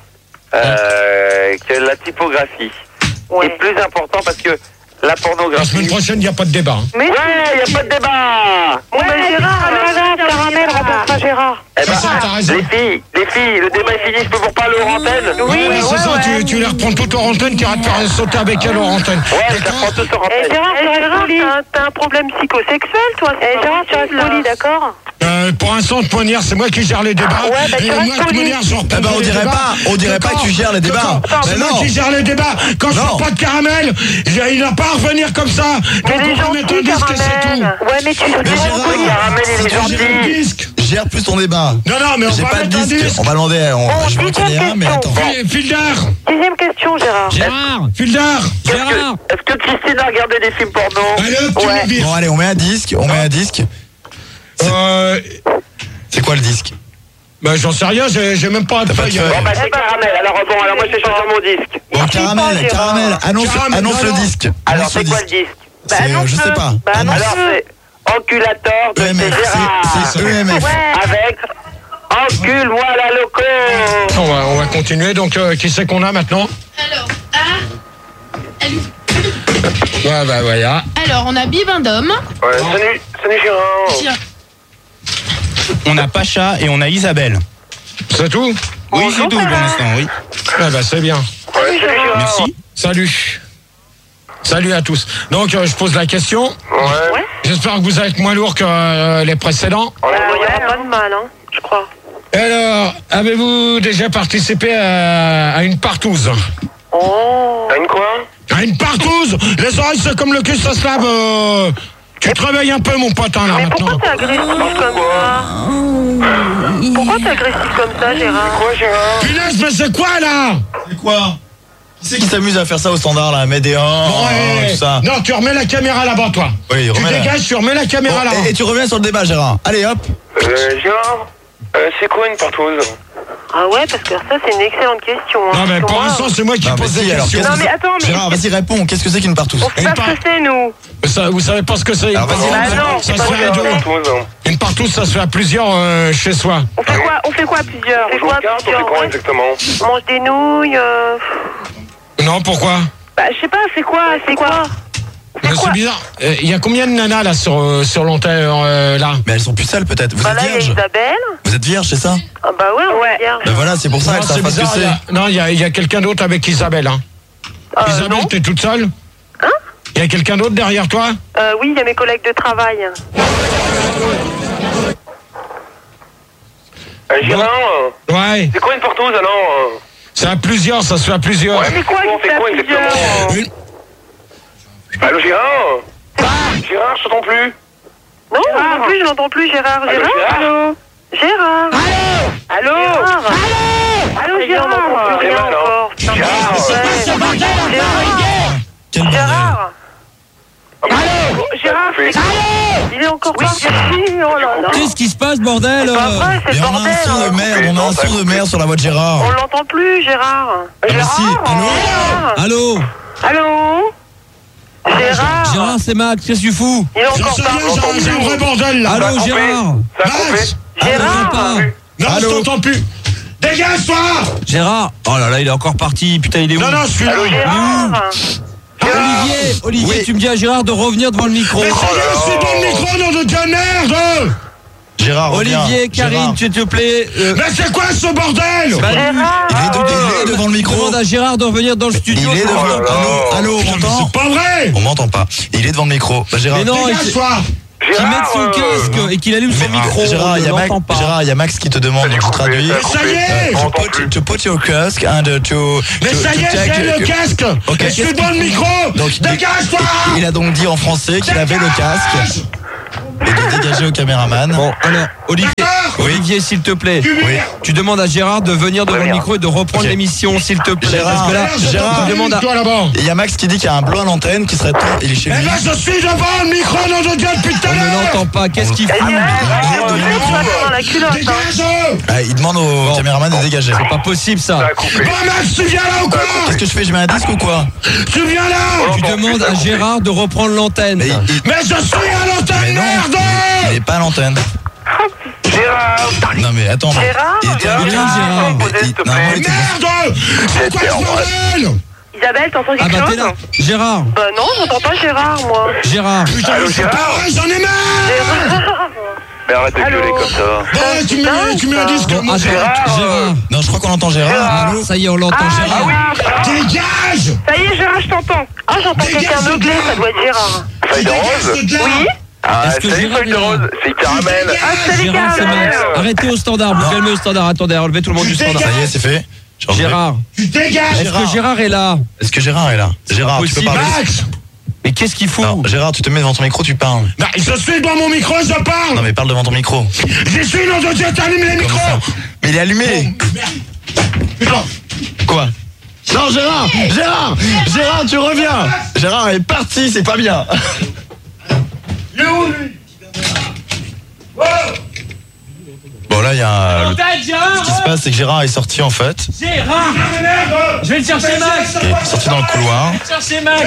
euh, que la typographie Ouais. est plus important parce que la La semaine pornographie... prochaine, il n'y a pas de débat. hein. Mais Ouais, il n'y a pas de débat. bon, ben, Gérard, c'est pas grave, Caramel remplacera Gérard. Eh ben, Ça, t'as raison. les filles, les filles, le débat est fini, je peux vous reparler aux antennes. Oui, ouais, c'est ça, tu, tu les reprends toutes hors antenne, tu iras te faire sauter avec elle hors antenne. Ouais, ça D'accord? prend tout sur Eh, antenne. Gérard, tu restes Gérard, poli. t'as un- t'as un problème psychosexuel, toi? Eh, Gérard, tu restes poli, d'accord? Euh, pour l'instant, de manière, c'est moi qui gère les débats. Ouais, bah, tu et restes moi, de poli. manière, je reprends Eh ben, on les dirait débats. pas- on dirait pas D'accord. que tu gères les débats. D'accord. Mais C'est moi non. qui gère les débats. Quand je Non. fais pas de caramel, j'ai- il n'a pas à revenir comme ça. Mais Donc, les on va mettre un gentils, disque et c'est tout. Caramel. Ouais, mais tu Mais Gérard, Caramel, il est Je gère le gentil. disque. gère plus ton débat. Non, non, mais on J'ai va pas de mettre un disque. disque. On va demander. On, Bon, je vais en dixième donner un, mais question. attends. Fi- Fildar. Dixième question, Gérard. Gérard Fildar. Est-ce que, est-ce que Christine a regardé des films porno? Allez hop, tu Ouais. les vires. Bon, allez, on met un disque. On met un disque. Euh, C'est quoi le disque? bah, j'en sais rien, j'ai j'ai même pas de T'as pas de feuille. feuille. Bon, bah, c'est Caramel. Alors, bon, alors moi, je vais changer mon disque. Bon, Caramel, pas, Gérard. Caramel, annonce, Caramel, annonce non, le non. disque. Alors, Annonce c'est le quoi le disque. disque? Bah, C'est, euh, je annonce-le. sais pas. Bah, Annonce. Alors, c'est Enculator de E M F, Gérard. c'est c'est E M F. Avec Encule-moi la loco. On va, on va continuer. Donc, euh, qui c'est qu'on a maintenant? Alors, ah, elle- Ouais, bah, voilà. Alors, on a Bibendum. Ouais, salut, salut Gérard. Tiens, On a Pacha et on a Isabelle. C'est tout? Oui, c'est tout pour l'instant, oui. Ah, bah, c'est bien. Ouais, salut Gérard. Merci. Salut. Salut à tous. Donc, euh, je pose la question. Ouais. J'espère que vous êtes moins lourd que euh, les précédents. On Bah, est il n'y moyen. aura pas de mal, hein, je crois. Alors, avez-vous déjà participé à, à une partouze? Oh. T'as une quoi? À une partouze? Les oreilles, c'est comme le cul, ça se lave. euh, Tu te réveilles un peu, mon pote, hein, là, Mais maintenant. pourquoi t'es agressif comme ça? Pourquoi t'es agressif comme ça, Gérard? Quoi Gérard? Punaise, mais c'est quoi, là? C'est quoi? Qui c'est qui s'amuse à faire ça au standard, là? Mettre des un, Ouais. tout ça. Non, tu remets la caméra là-bas, toi. Oui, Tu remets la- dégages, tu remets la caméra Bon, là-bas. et, et tu reviens sur le débat, Gérard. Allez, hop. Euh, Gérard, euh, c'est quoi une partouze? Ah ouais, parce que ça, c'est une excellente question. Hein. Non, mais Parce que pour moi, l'instant, c'est moi qui Non, mais pose si, des alors, questions. qu'est-ce Non, que mais c'est- attends, mais- Gérard, vas-y, réponds. Qu'est-ce que c'est qu'une partouze? on sait pas ce que c'est, nous. Ça, vous savez pas ce que c'est une Alors, vas-y, partouze? bah non, Ça c'est se pas fait à vrai. deux. Partouze. Une partouze, ça se fait à plusieurs euh, chez soi. On fait quoi On fait quoi à plusieurs On joue aux cartes, on fait quoi exactement? On mange des nouilles. Euh... Non, pourquoi? Bah, je sais pas, c'est quoi C'est quoi Mais C'est quoi C'est bizarre. Euh, Il y a combien de nanas là sur, euh, sur l'antenne euh, là? Mais elles sont plus sales, peut-être. Vous Bah êtes là, il y a vierge? Isabelle. Vous êtes vierge, c'est ça? Ah bah ouais, on est vierge. Ben voilà, c'est pour ça, Non, elles c'est savent pas ce que bizarre. il y c'est. a- Non, il y a, il y a quelqu'un d'autre avec Isabelle. Hein. Euh, Isabelle, non. t'es toute seule? Hein? Il y a quelqu'un d'autre derrière toi? Euh, oui, il y a mes collègues de travail. Euh, Gérard, Ouais. c'est quoi une partouze alors? C'est à plusieurs, ça se fait à plusieurs. Ouais, C'est quoi on qui fait fait quoi à exactement? plusieurs Une- Allô Gérard? Gérard, je t'entends plus. Non, non plus, je n'entends plus Gérard. Allô, Gérard Gérard Allô Gérard Allô Allô Allô Très Gérard mal, Rien hein. encore. Gérard. Ouais. Quel bordel. Gérard Allô Gérard Allô c'est- Il est encore parti. Oh là là. Qu'est-ce qui se passe, bordel C'est pas vrai, c'est Mais le on a bordel. un son de hein. merde, on a un son de merde sur la voix de On Gérard. l'entend plus, Gérard. mais Gérard si, allô Gérard Allô Allô Gérard Gérard, c'est Max, qu'est-ce que tu fous? Il est J'en encore sais parti. rien, j'ai un- j'ai un vrai bordel là. Allô, coupé. Gérard? Ça a coupé. Max Gérard pas. Non, Allô je t'entends plus. Dégage-toi! Gérard? Oh là là, il est encore parti, putain, il est où? Non, non, je suis là. Allô, Gérard Olivier, Olivier, Oui. tu me dis à Gérard de revenir devant le micro. Mais ça y est, je suis dans le micro, nom de Dieu, merde! Gérard, reviens. Olivier, Karine, Gérard. s'il te plaît. euh, Mais c'est quoi ce bordel? bah, Il est, de- il est devant le micro. demande à Gérard de revenir dans le studio. Il est je devant. l'entends pas. Allô, allô, on Putain, mais m'entend? c'est pas vrai! On m'entend pas. Il est devant le micro. Bah, Gérard. Mais non, il- Dégage-toi! Qui mette son euh, casque et qu'il allume son Mais, micro. Gérard, on il ne y a Max- l'entend pas. Gérard, il y a Max qui te demande, donc je traduis. Ça Ça y est On To entend put, plus. to put your casque and uh, to. Mais to- ça to y est, check j'ai le your- casque. Ok, Je suis qu'est-ce dans le micro. Donc, il- Dégage-toi. Il a donc dit en français qu'il avait le casque et de dégager au caméraman. Bon, alors, Olivier, D'accord. Olivier, s'il te plaît, Oui. tu demandes à Gérard de venir devant le micro et de reprendre Ok. l'émission, s'il te plaît. Gérard, parce que là, Gérard, tu demandes à... Toi là-bas. Et il y a Max qui dit qu'il y a un bleu à l'antenne qui serait temps. Il est chez Eh lui. ben, je suis devant le micro dans notre gueule depuis tout à On ne l'heure. l'entend pas. Qu'est-ce qu'il fout? Eh, oh, tu vas dans la culotte, hein. Dégage. Ah, il demande au caméraman de dégager. C'est pas possible, Ça ça. a coupé. Bon, Max, tu viens là ou quoi? Qu'est-ce que je fais? Je mets un disque ou quoi? Tu viens là. Tu demandes à Gérard de reprendre l'antenne. Mais il- Mais je suis à Mais l'antenne, non, merde. il n'est pas à l'antenne. Gérard. Non mais attends. Gérard Il était Gérard, invité. Gérard. Mais il- s'il te plaît. normalement, il était- Merde. C'est quoi ce bordel? Isabelle, t'entends Ah quelque bah t'es chose là. Gérard, Bah non, j'entends pas Gérard, moi. Gérard. Putain, Allô, mais c'est Gérard pas vrai, j'en ai marre. Mais arrête de Allô gueuler comme ça. Bon, tu mets, tu mets un disque. Bon, moi, attends, Gérard, Gérard. Non, je crois qu'on entend Gérard. Allô? Ça y est, on l'entend, Ah, Gérard. oui. Dégage. Ça y est, Gérard, je t'entends. Ah, j'entends Dégage quelqu'un de meugler, là. ça doit être Gérard. Feuille de rose. Dégage de là. Oui. Ah, Est-ce que salut, Gérard feuille de est là rose. C'est caramel. Ah, salut, Gérard, c'est Caramel. Max. Arrêtez au standard, vous calmez au standard. Attendez, relevez tout le monde du standard. Ça y est, c'est fait. J'ai enlevé. Gérard, Tu dégages. est-ce que Gérard est là? Est-ce que Gérard est là? Gérard, tu peux possible. parler? Max. Mais qu'est-ce qu'il fout? Non, Gérard, tu te mets devant ton micro, tu parles. Bah, je suis devant mon micro, je Non parle. mais parle devant ton micro. Je suis dans le jet, allume les Comme micros. ça. Mais il est allumé. Putain. Quoi? Non Gérard, Gérard, Gérard, tu reviens. Gérard est parti, c'est pas bien. Il est où, lui? Bon là, il y a. le- Ce qui se passe, c'est que Gérard est sorti en fait. Gérard, je vais le chercher, Max. Il est sorti dans le couloir. Chercher Max.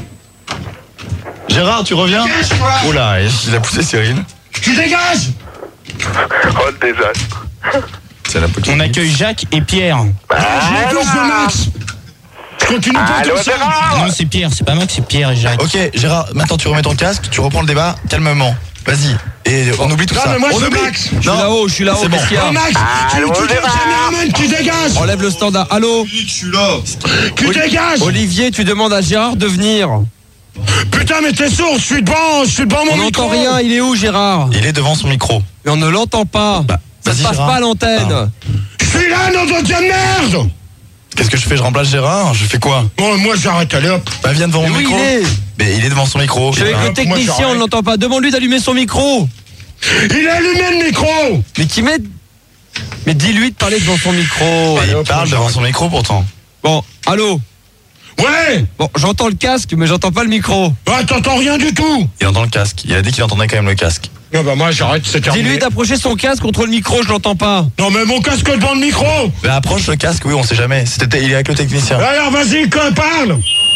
Gérard, tu reviens? Oula, il a poussé Cyril. Tu dégages. Oh, le désastre. C'est la petite. On accueille Jacques et Pierre. Je touche de Max. Je continue pas Allô, comme ça. Gérard. Non, c'est Pierre, c'est pas Max, c'est Pierre et Jacques. Ok, Gérard, maintenant tu remets ton casque, tu reprends le débat calmement. Vas-y. Et on oublie tout Non, ça. mais moi, on je suis oublie. Max. Je suis Non. là-haut, je suis là-haut. C'est bon. Qu'est-ce qu'il y Oh, a? Max, tu Allô, tu dis au Gérard. caméraman, tu dégages. Enlève le standard. Allô? Tu dégages. Olivier, tu demandes à Gérard de venir. Putain, mais t'es sourd, je suis devant, je suis devant mon On micro. n'entend rien, il est où, Gérard? Il est devant son micro. Mais on ne l'entend pas. Bah, Ça se vas-y, passe Gérard. pas à l'antenne. Ah. Je suis là, nom de Dieu de merde. Qu'est-ce que je fais? Je remplace Gérard? Je fais quoi? Bon, moi, j'arrête, allez hop. Bah viens devant Mais mon où micro. il est? Mais il est devant son micro. Je suis avec Gérard. le technicien, j'arrête. on ne l'entend pas. Demande-lui d'allumer son micro. Il a allumé le micro. Mais qui met... Mais dis-lui de parler devant son micro. Mais Allez, il hop, parle moi, devant son micro pourtant. Bon, allô? Ouais. Bon, j'entends le casque, mais j'entends pas le micro. Ah, t'entends rien du tout. Il entend le casque. Il a dit qu'il entendait quand même le casque. Non, bah, moi, j'arrête, c'est terminé. Dis-lui d'approcher son casque contre le micro, je l'entends pas. Non, mais mon casque devant le micro. Mais approche le casque, oui, on sait jamais. C'était, il est avec le technicien. Alors, vas-y, quoi, parle.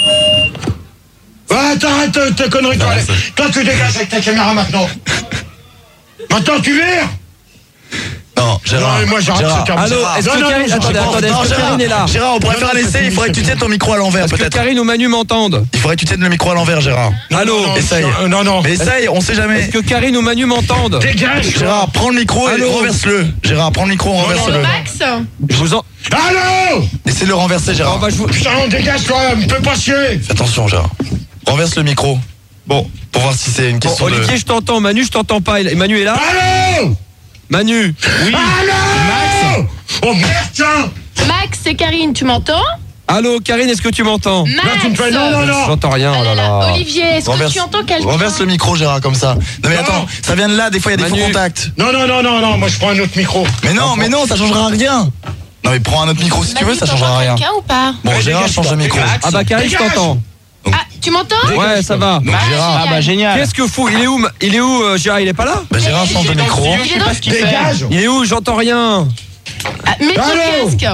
Ouais, t'arrêtes euh, tes conneries, toi. Non, allez. c'est- Toi, tu dégages avec ta caméra maintenant. Maintenant, tu vires. Non, Gérard. Non, mais moi, j'arrête, Gérard. c'est terminé. Allô, Gérard. est-ce Non, que non, Karine... non, Attendez, je pense- attendez, Non, est-ce que Gérard, Karine est là? Gérard, on pourrait Non, faire non, un c'est essai. fini, Il faudrait que c'est tu tiennes ton micro à l'envers, Est-ce que peut-être. Karine ou Manu m'entendent? Il faudrait que tu tiennes le micro à l'envers, Gérard. Allô? Non, Essaye. non, non, non. Mais essaye, on sait jamais. Est-ce que Karine ou Manu m'entendent? Dégage. Gérard, prends le micro et Allô renverse-le. Gérard, prends le micro, renverse-le. Max, Je vous en... Allô. Essaie de le renverser, On Gérard. va jouer... Putain, dégage-toi, me fais pas chier. Fais attention, Gérard. Renverse le micro. Bon, Pour voir si c'est une bon, question Olivier, de... je t'entends. Manu, je t'entends pas. Et Manu est là? Allô. Manu. Oui. Allô. Oh merde, tiens. Max, c'est Karine, tu m'entends? Allô, Karine, est-ce que tu m'entends? Max, Là, tu me fais non, non, non. J'entends rien, Ah oh là là là. là. Olivier, est-ce que Renverse, tu entends quelqu'un? renverse le micro, Gérard, comme ça. Non mais Non. attends, ça vient de là, des fois il y a des Manu. faux contacts. Non, non, non, non, non, moi je prends un autre micro. Mais non, mais non, ça changera rien. Non mais prends un autre micro si tu Manu, veux, ça t'entends changera rien. quelqu'un ou pas? Bon, Ouais, Gérard, dégage-toi, change de micro. dégage. Ah bah Karine, je Dégage. t'entends. Ah, tu m'entends? Ouais, ça va. Donc Gérard, Ah bah génial. Qu'est-ce que fou? Il est où? Ma- Il est où, euh, Gérard? Il est pas là? bah, Gérard change de micro. Je sais pas ce qu'il fait. Dégage. Il est où? J'entends rien. Ah, mets ton Allô. casque.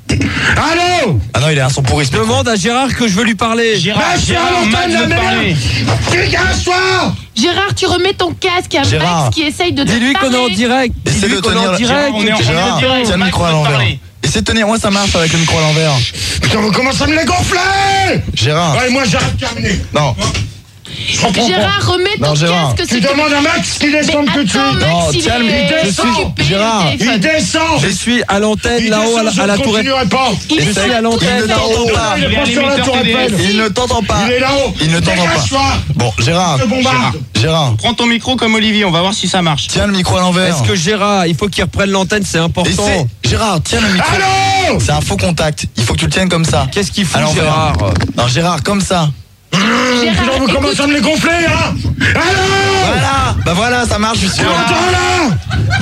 Allô. Ah non, il a un son pourri. ce Je micro. demande à Gérard que je veux lui parler. Gérard, Bah, je suis à Gérard, l'antenne, Max la veut merde. parler. Dégage-toi. Gérard, tu remets ton casque à Gérard. Max qui essaye de te Dis-lui qu'on est en parler. direct. Essaie Dis-lui de qu'on est tenir en le- direct. Gérard, on est en Gérard, direct. tiens le Max micro à veut l'envers. parler. Essaie de tenir, moi ça marche avec le micro à l'envers. Putain, vous commencez à me les gonfler. Gérard, Ouais, moi j'arrête, terminé. non. Gérard, remets ton Non, Gérard. casque. Tu s'il te demandes à Max qu'il plaît. descende tout de Attends, suite. Max, Non, il tiens, est je suis- occupé, Gérard, le téléphone. Il descend. Je suis à l'antenne Il là-haut à la, descend, à la je ne tour Eiffel. continuerai pas. Il Je est suis à Il l'antenne. ne t'entend pas. Il est pas sur la tour Eiffel. Il ne t'entend pas. Il est là-haut. Il ne t'entend pas. Dégage-toi. Bon, Gérard. Je bombarde. Gérard. Prends ton micro comme Olivier, on va voir si ça marche. Tiens le micro à l'envers. Est-ce que Gérard, il faut qu'il reprenne l'antenne, c'est important. Essaie. Gérard, tiens le micro. Allô. C'est un faux contact. Il faut que tu le tiennes comme ça. Qu'est-ce qu'il À fout, l'envers. Gérard? Non, Gérard, comme ça. Gérard, Vous écoute, commencez à me les gonfler, hein. Allô. Voilà. Bah voilà, ça marche, je suis sûr. Entends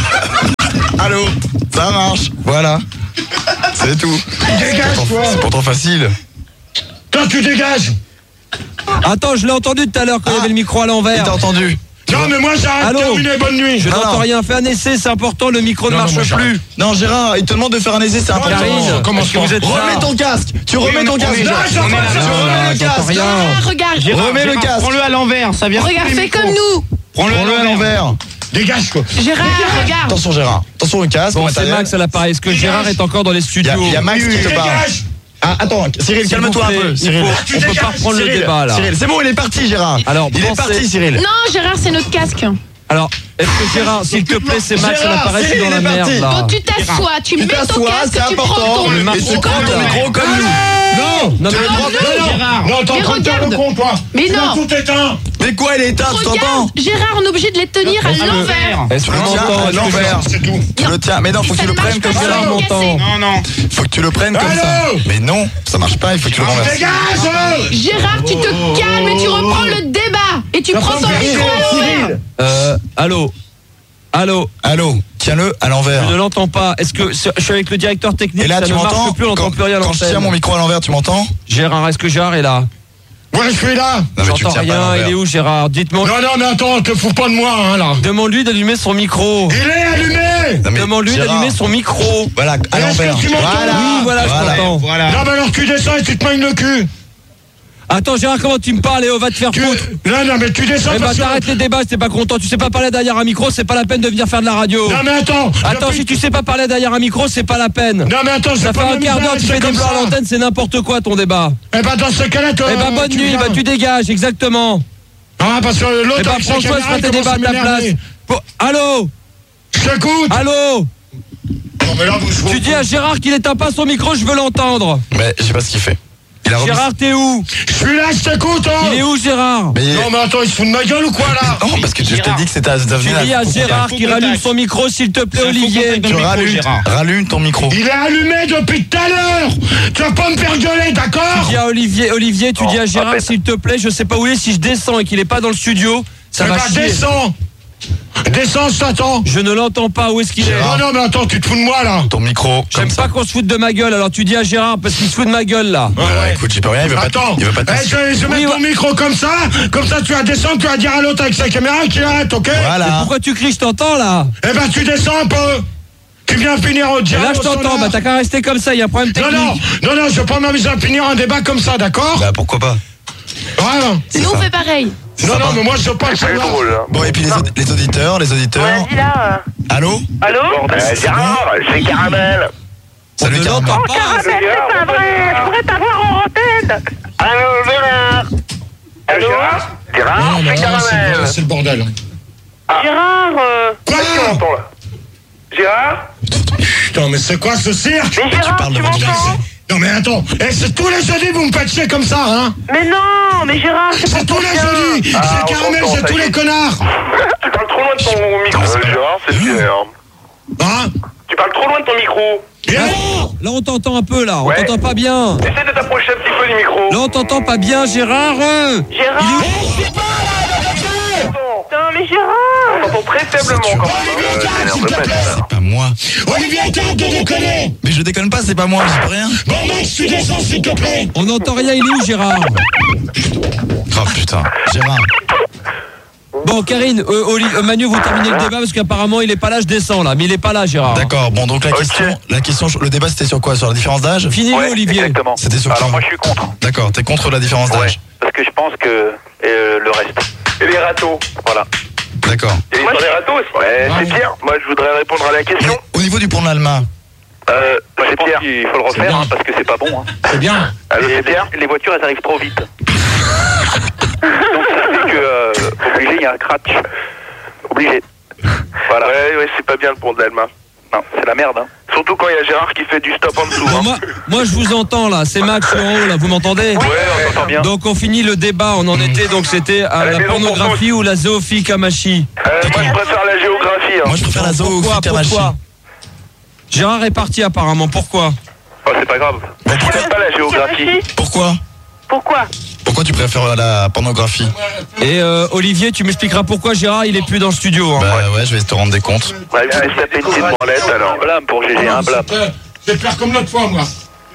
là. Allô. Ça marche. Voilà. C'est tout. Dégage, toi. C'est pourtant facile. Toi, tu dégages. Attends, je l'ai entendu tout à l'heure quand il y Ah. avait le micro à Il l'envers. t'a entendu. Non, mais moi, j'arrête. Allô. Terminé, bonne nuit. Je Non, n'entends non. rien. Fais un essai, c'est important. Le micro Non, ne non, marche moi, j'arrête. plus. Non, Gérard, il te demande de faire un essai, c'est important. Karine, commence est-ce que pas. vous êtes là? Remets ton casque. Tu remets ton casque. Non, j'en Tu parle, remets Non, le j'entends casque. rien. Gérard, regarde. Gérard, Remets le Gérard, casque. Prends-le à l'envers, ça vient. Regarde, tous les fais comme micros. nous. Prends-le Prends-le à l'envers. Dégage, quoi. Gérard, regarde. Attention, Gérard. Attention au casque. Bon, au c'est matériel. Max à l'appareil. Est-ce que Gérard est encore dans les Il y a, studios? il y a Max qui te parle. Dégage. Ah, attends, Cyril, S'il calme-toi vous un plaît, peu. il Cyril. faut- Tu on peut pas dégages, reprendre le Cyril, débat là. Cyril, c'est bon, il est parti, Gérard. Alors, il est pensez- parti, Cyril. Non, Gérard, c'est notre casque. Alors, est-ce que Gérard, s'il te plaît, c'est Max à Gérard, l'appareil, je suis dans Cyril la est merde parti. là. Donc tu t'assois, tu Tu mets ton t'assois, casque, c'est tu prends important. ton Le marche Et tu au prends ton calme. micro comme nous. Non. Non, mais Tu le- prends- non, non. Gérard. Non, t'es en Mais train de faire le regarde. con, toi. Mais Tu non. as tout éteint. Mais quoi, il est éteint, tu t'entends? Regarde, Gérard, on est obligé de les tenir à Est-ce que- l'envers. Est-ce Tu qu'on le tiens m'entend? à Est-ce que l'envers. C'est tout. Tu le tiens, mais non, faut que Ça tu le ne marche prennes pas, comme ça ça. va m'entend. Non, non. Faut que tu le prennes comme ça. Allô. Mais non, ça marche pas, il faut que tu le renverses. Dégage. Gérard, tu te calmes et tu reprends le débat. Et tu prends ton micro à l'envers. Euh, allô? Allô? Allô, tiens-le à l'envers. Je ne l'entends pas. Est-ce que je suis avec le directeur technique? Et là, ça tu ne m'entends? marche plus, on n'entend Quand, plus rien à quand je tiens l'antenne. mon micro à l'envers, tu m'entends? Gérard, est-ce que Gérard est là? Ouais, je suis là. Non, mais tu le J'entends tiens pas à rien. l'envers. Il est où, Gérard? Dites-moi. Non, non, mais attends, te fous pas de moi, hein, là. Demande-lui d'allumer son micro. Il est allumé. Non, mais Demande-lui Gérard, d'allumer son micro. Voilà, à Est-ce que l'envers. tu m'entends, Voilà. là? Oui, voilà, Voilà. je t'entends. Voilà. Non, mais alors tu descends et tu te manges le cul. Attends, Gérard, comment tu me parles, Léo? Va te faire Tu... foutre. Non, non, mais tu descends Eh ben, parce que... t'arrêtes les débats, si t'es pas content. Tu sais pas parler derrière un micro, c'est pas la peine de venir faire de la radio. Non, mais attends. Attends, depuis- si tu sais pas parler derrière un micro, c'est pas la peine. Non, mais attends, Ça c'est fait pas un quart d'heure, tu fais des blancs à l'antenne, c'est n'importe quoi ton débat. Eh ben, dans ce cas-là, toi... Eh ben, bonne tu nuit, viens. bah tu dégages, exactement. Ah, parce que l'autre, Eh ben, avec sa François, caméra, fera il tes commence débats à ta place. m'énerver. Bon, allô? Je t'écoute. Allô? Non, mais là, vous... Tu dis à Gérard qu'il éteint pas son micro, je veux l'entendre. Mais je sais pas ce qu'il fait. Il a remis. Gérard, t'es où? Je suis là, je t'écoute, hein. Il est où, Gérard? Mais Non, mais attends, il se fout de ma gueule ou quoi, là? non, parce que tu- je t'ai dit que c'était à Tu dis à Gérard qu'il rallume son micro, s'il te plaît, Olivier. Tu rallumes, rallume ton micro. Il est allumé depuis tout à l'heure. Tu vas pas me faire gueuler, d'accord? Tu dis à Olivier, Olivier, tu Non, dis à Gérard, répète. s'il te plaît, je sais pas où il est, si je descends et qu'il est pas dans le studio, ça Eh va ben, chier. descends. Descends, je t'attends. Je ne l'entends pas, où est-ce qu'il est? Gérard. Non, non, mais attends, tu te fous de moi, là. Ton micro. J'aime Comme ça. pas qu'on se foute de ma gueule, alors tu dis à Gérard parce qu'il se fout de ma gueule là. Ouais, écoute, j'y peux rien, il veut pas. Attends, Il veut pas te- eh, je vais, je vais Oui, mettre ton ouais. micro comme ça, comme ça tu vas descendre, tu vas dire à l'autre avec sa caméra qu'il arrête, ok? Mais Voilà. pourquoi tu cries, je t'entends là? Eh ben tu descends un peu. Tu viens finir au Et diable. là je t'entends, bah t'as qu'à rester comme ça, il y a un problème Non, technique. non, non, non, je vais pas m'amuser à finir un débat comme ça, d'accord? Bah pourquoi pas. Ouais. Nous, on fait pareil. Non, non, mais moi je veux pas que ça C'est va. drôle, là. Bon, et puis les, aud- les auditeurs, les auditeurs. Ouais, dis là. Allô? Allô? Euh, Gérard, c'est Caramel. Salut, ne Caramel. l'entend Oh, Caramel, c'est pas vrai. Je pourrais t'avoir en antenne. Allô, Gérard. Allô, Gérard? Gérard, Non, non, c'est non, Caramel. c'est- c'est le bordel. Gérard, euh... Quoi? Qui m'entend, là? Gérard? Putain, mais c'est quoi ce cirque? Mais Gérard, parles tu devant m'entends? Non, mais attends, eh, c'est tous les jeudis vous me faites chier comme ça, hein? Mais non, mais Gérard, c'est C'est pour tous ton les bien. jeudis! Ah, C'est on Caramel, t'entend, c'est ça tous y est. les connards! Tu parles trop loin de ton micro, euh, Gérard, c'est Pierre. Hein? Tu parles trop loin de ton micro. Et Là, alors? là, on t'entend un peu là, on Ouais. t'entend pas bien. Essaie de t'approcher un petit peu du micro. Là on t'entend pas bien Gérard. euh. Gérard. Non, mais Gérard. On t'entend très faiblement quand même. Euh, c'est énerve, répète. C'est pas moi. Olivier, arrête de déconner! Mais je déconne pas, c'est pas moi, j'y peux rien. Bon, Max, tu descends, s'il te plaît! On n'entend rien, il est où Gérard? Oh putain. Gérard. Bon Karine, euh, Oli- euh, Manu, vous terminez le débat parce qu'apparemment il est pas là, je descends là, mais il est pas là Gérard. D'accord, bon, donc la Ok. question, la question, le débat c'était sur quoi? Sur la différence d'âge? Finis-le Ouais, Olivier. exactement. C'était sur Alors quoi? moi je suis contre. D'accord, t'es contre la différence Ouais, d'âge? parce que je pense que euh, le reste. Et les râteaux? Voilà. D'accord. Il y a l'histoire des râteaux aussi. Ouais, c'est Pierre. Moi, je voudrais répondre à la question. Mais au niveau du pont de l'Alma, Euh, Moi je c'est pense Pierre. qu'il faut le refaire hein, parce que c'est pas bon. Hein. C'est bien! Allô, Les, c'est Pierre? les voitures elles arrivent trop vite. Donc ça fait que, euh, obligé, il y a un cratch. Obligé. Voilà. Ouais, ouais, c'est pas bien le pont de l'Alma. Non, c'est la merde, hein. Surtout quand il y a Gérard qui fait du stop en dessous. Bon, Hein. moi, moi, je vous entends là, c'est Max en haut là, vous m'entendez? Ouais, on t'entend bien. Donc on finit le débat, on en était, donc c'était à Allez, la maison pour pornographie ou la zoophile Kamachi. Euh, moi, je préfère la géographie. Hein. Moi, je préfère la Pourquoi, zoophile Kamachi. pourquoi Gérard est parti apparemment, pourquoi? Oh, c'est pas grave. Bon, Je pourquoi, connais pas la géographie. pourquoi Pourquoi? Pourquoi tu préfères la pornographie? Et euh, Olivier, tu m'expliqueras pourquoi Gérard il est plus dans le studio. Hein. Bah ouais, je vais te rendre des comptes. Ouais, je vais se taper une petite branlette alors. Un blâme pour G G, un blâme. Je vais faire comme l'autre fois, moi.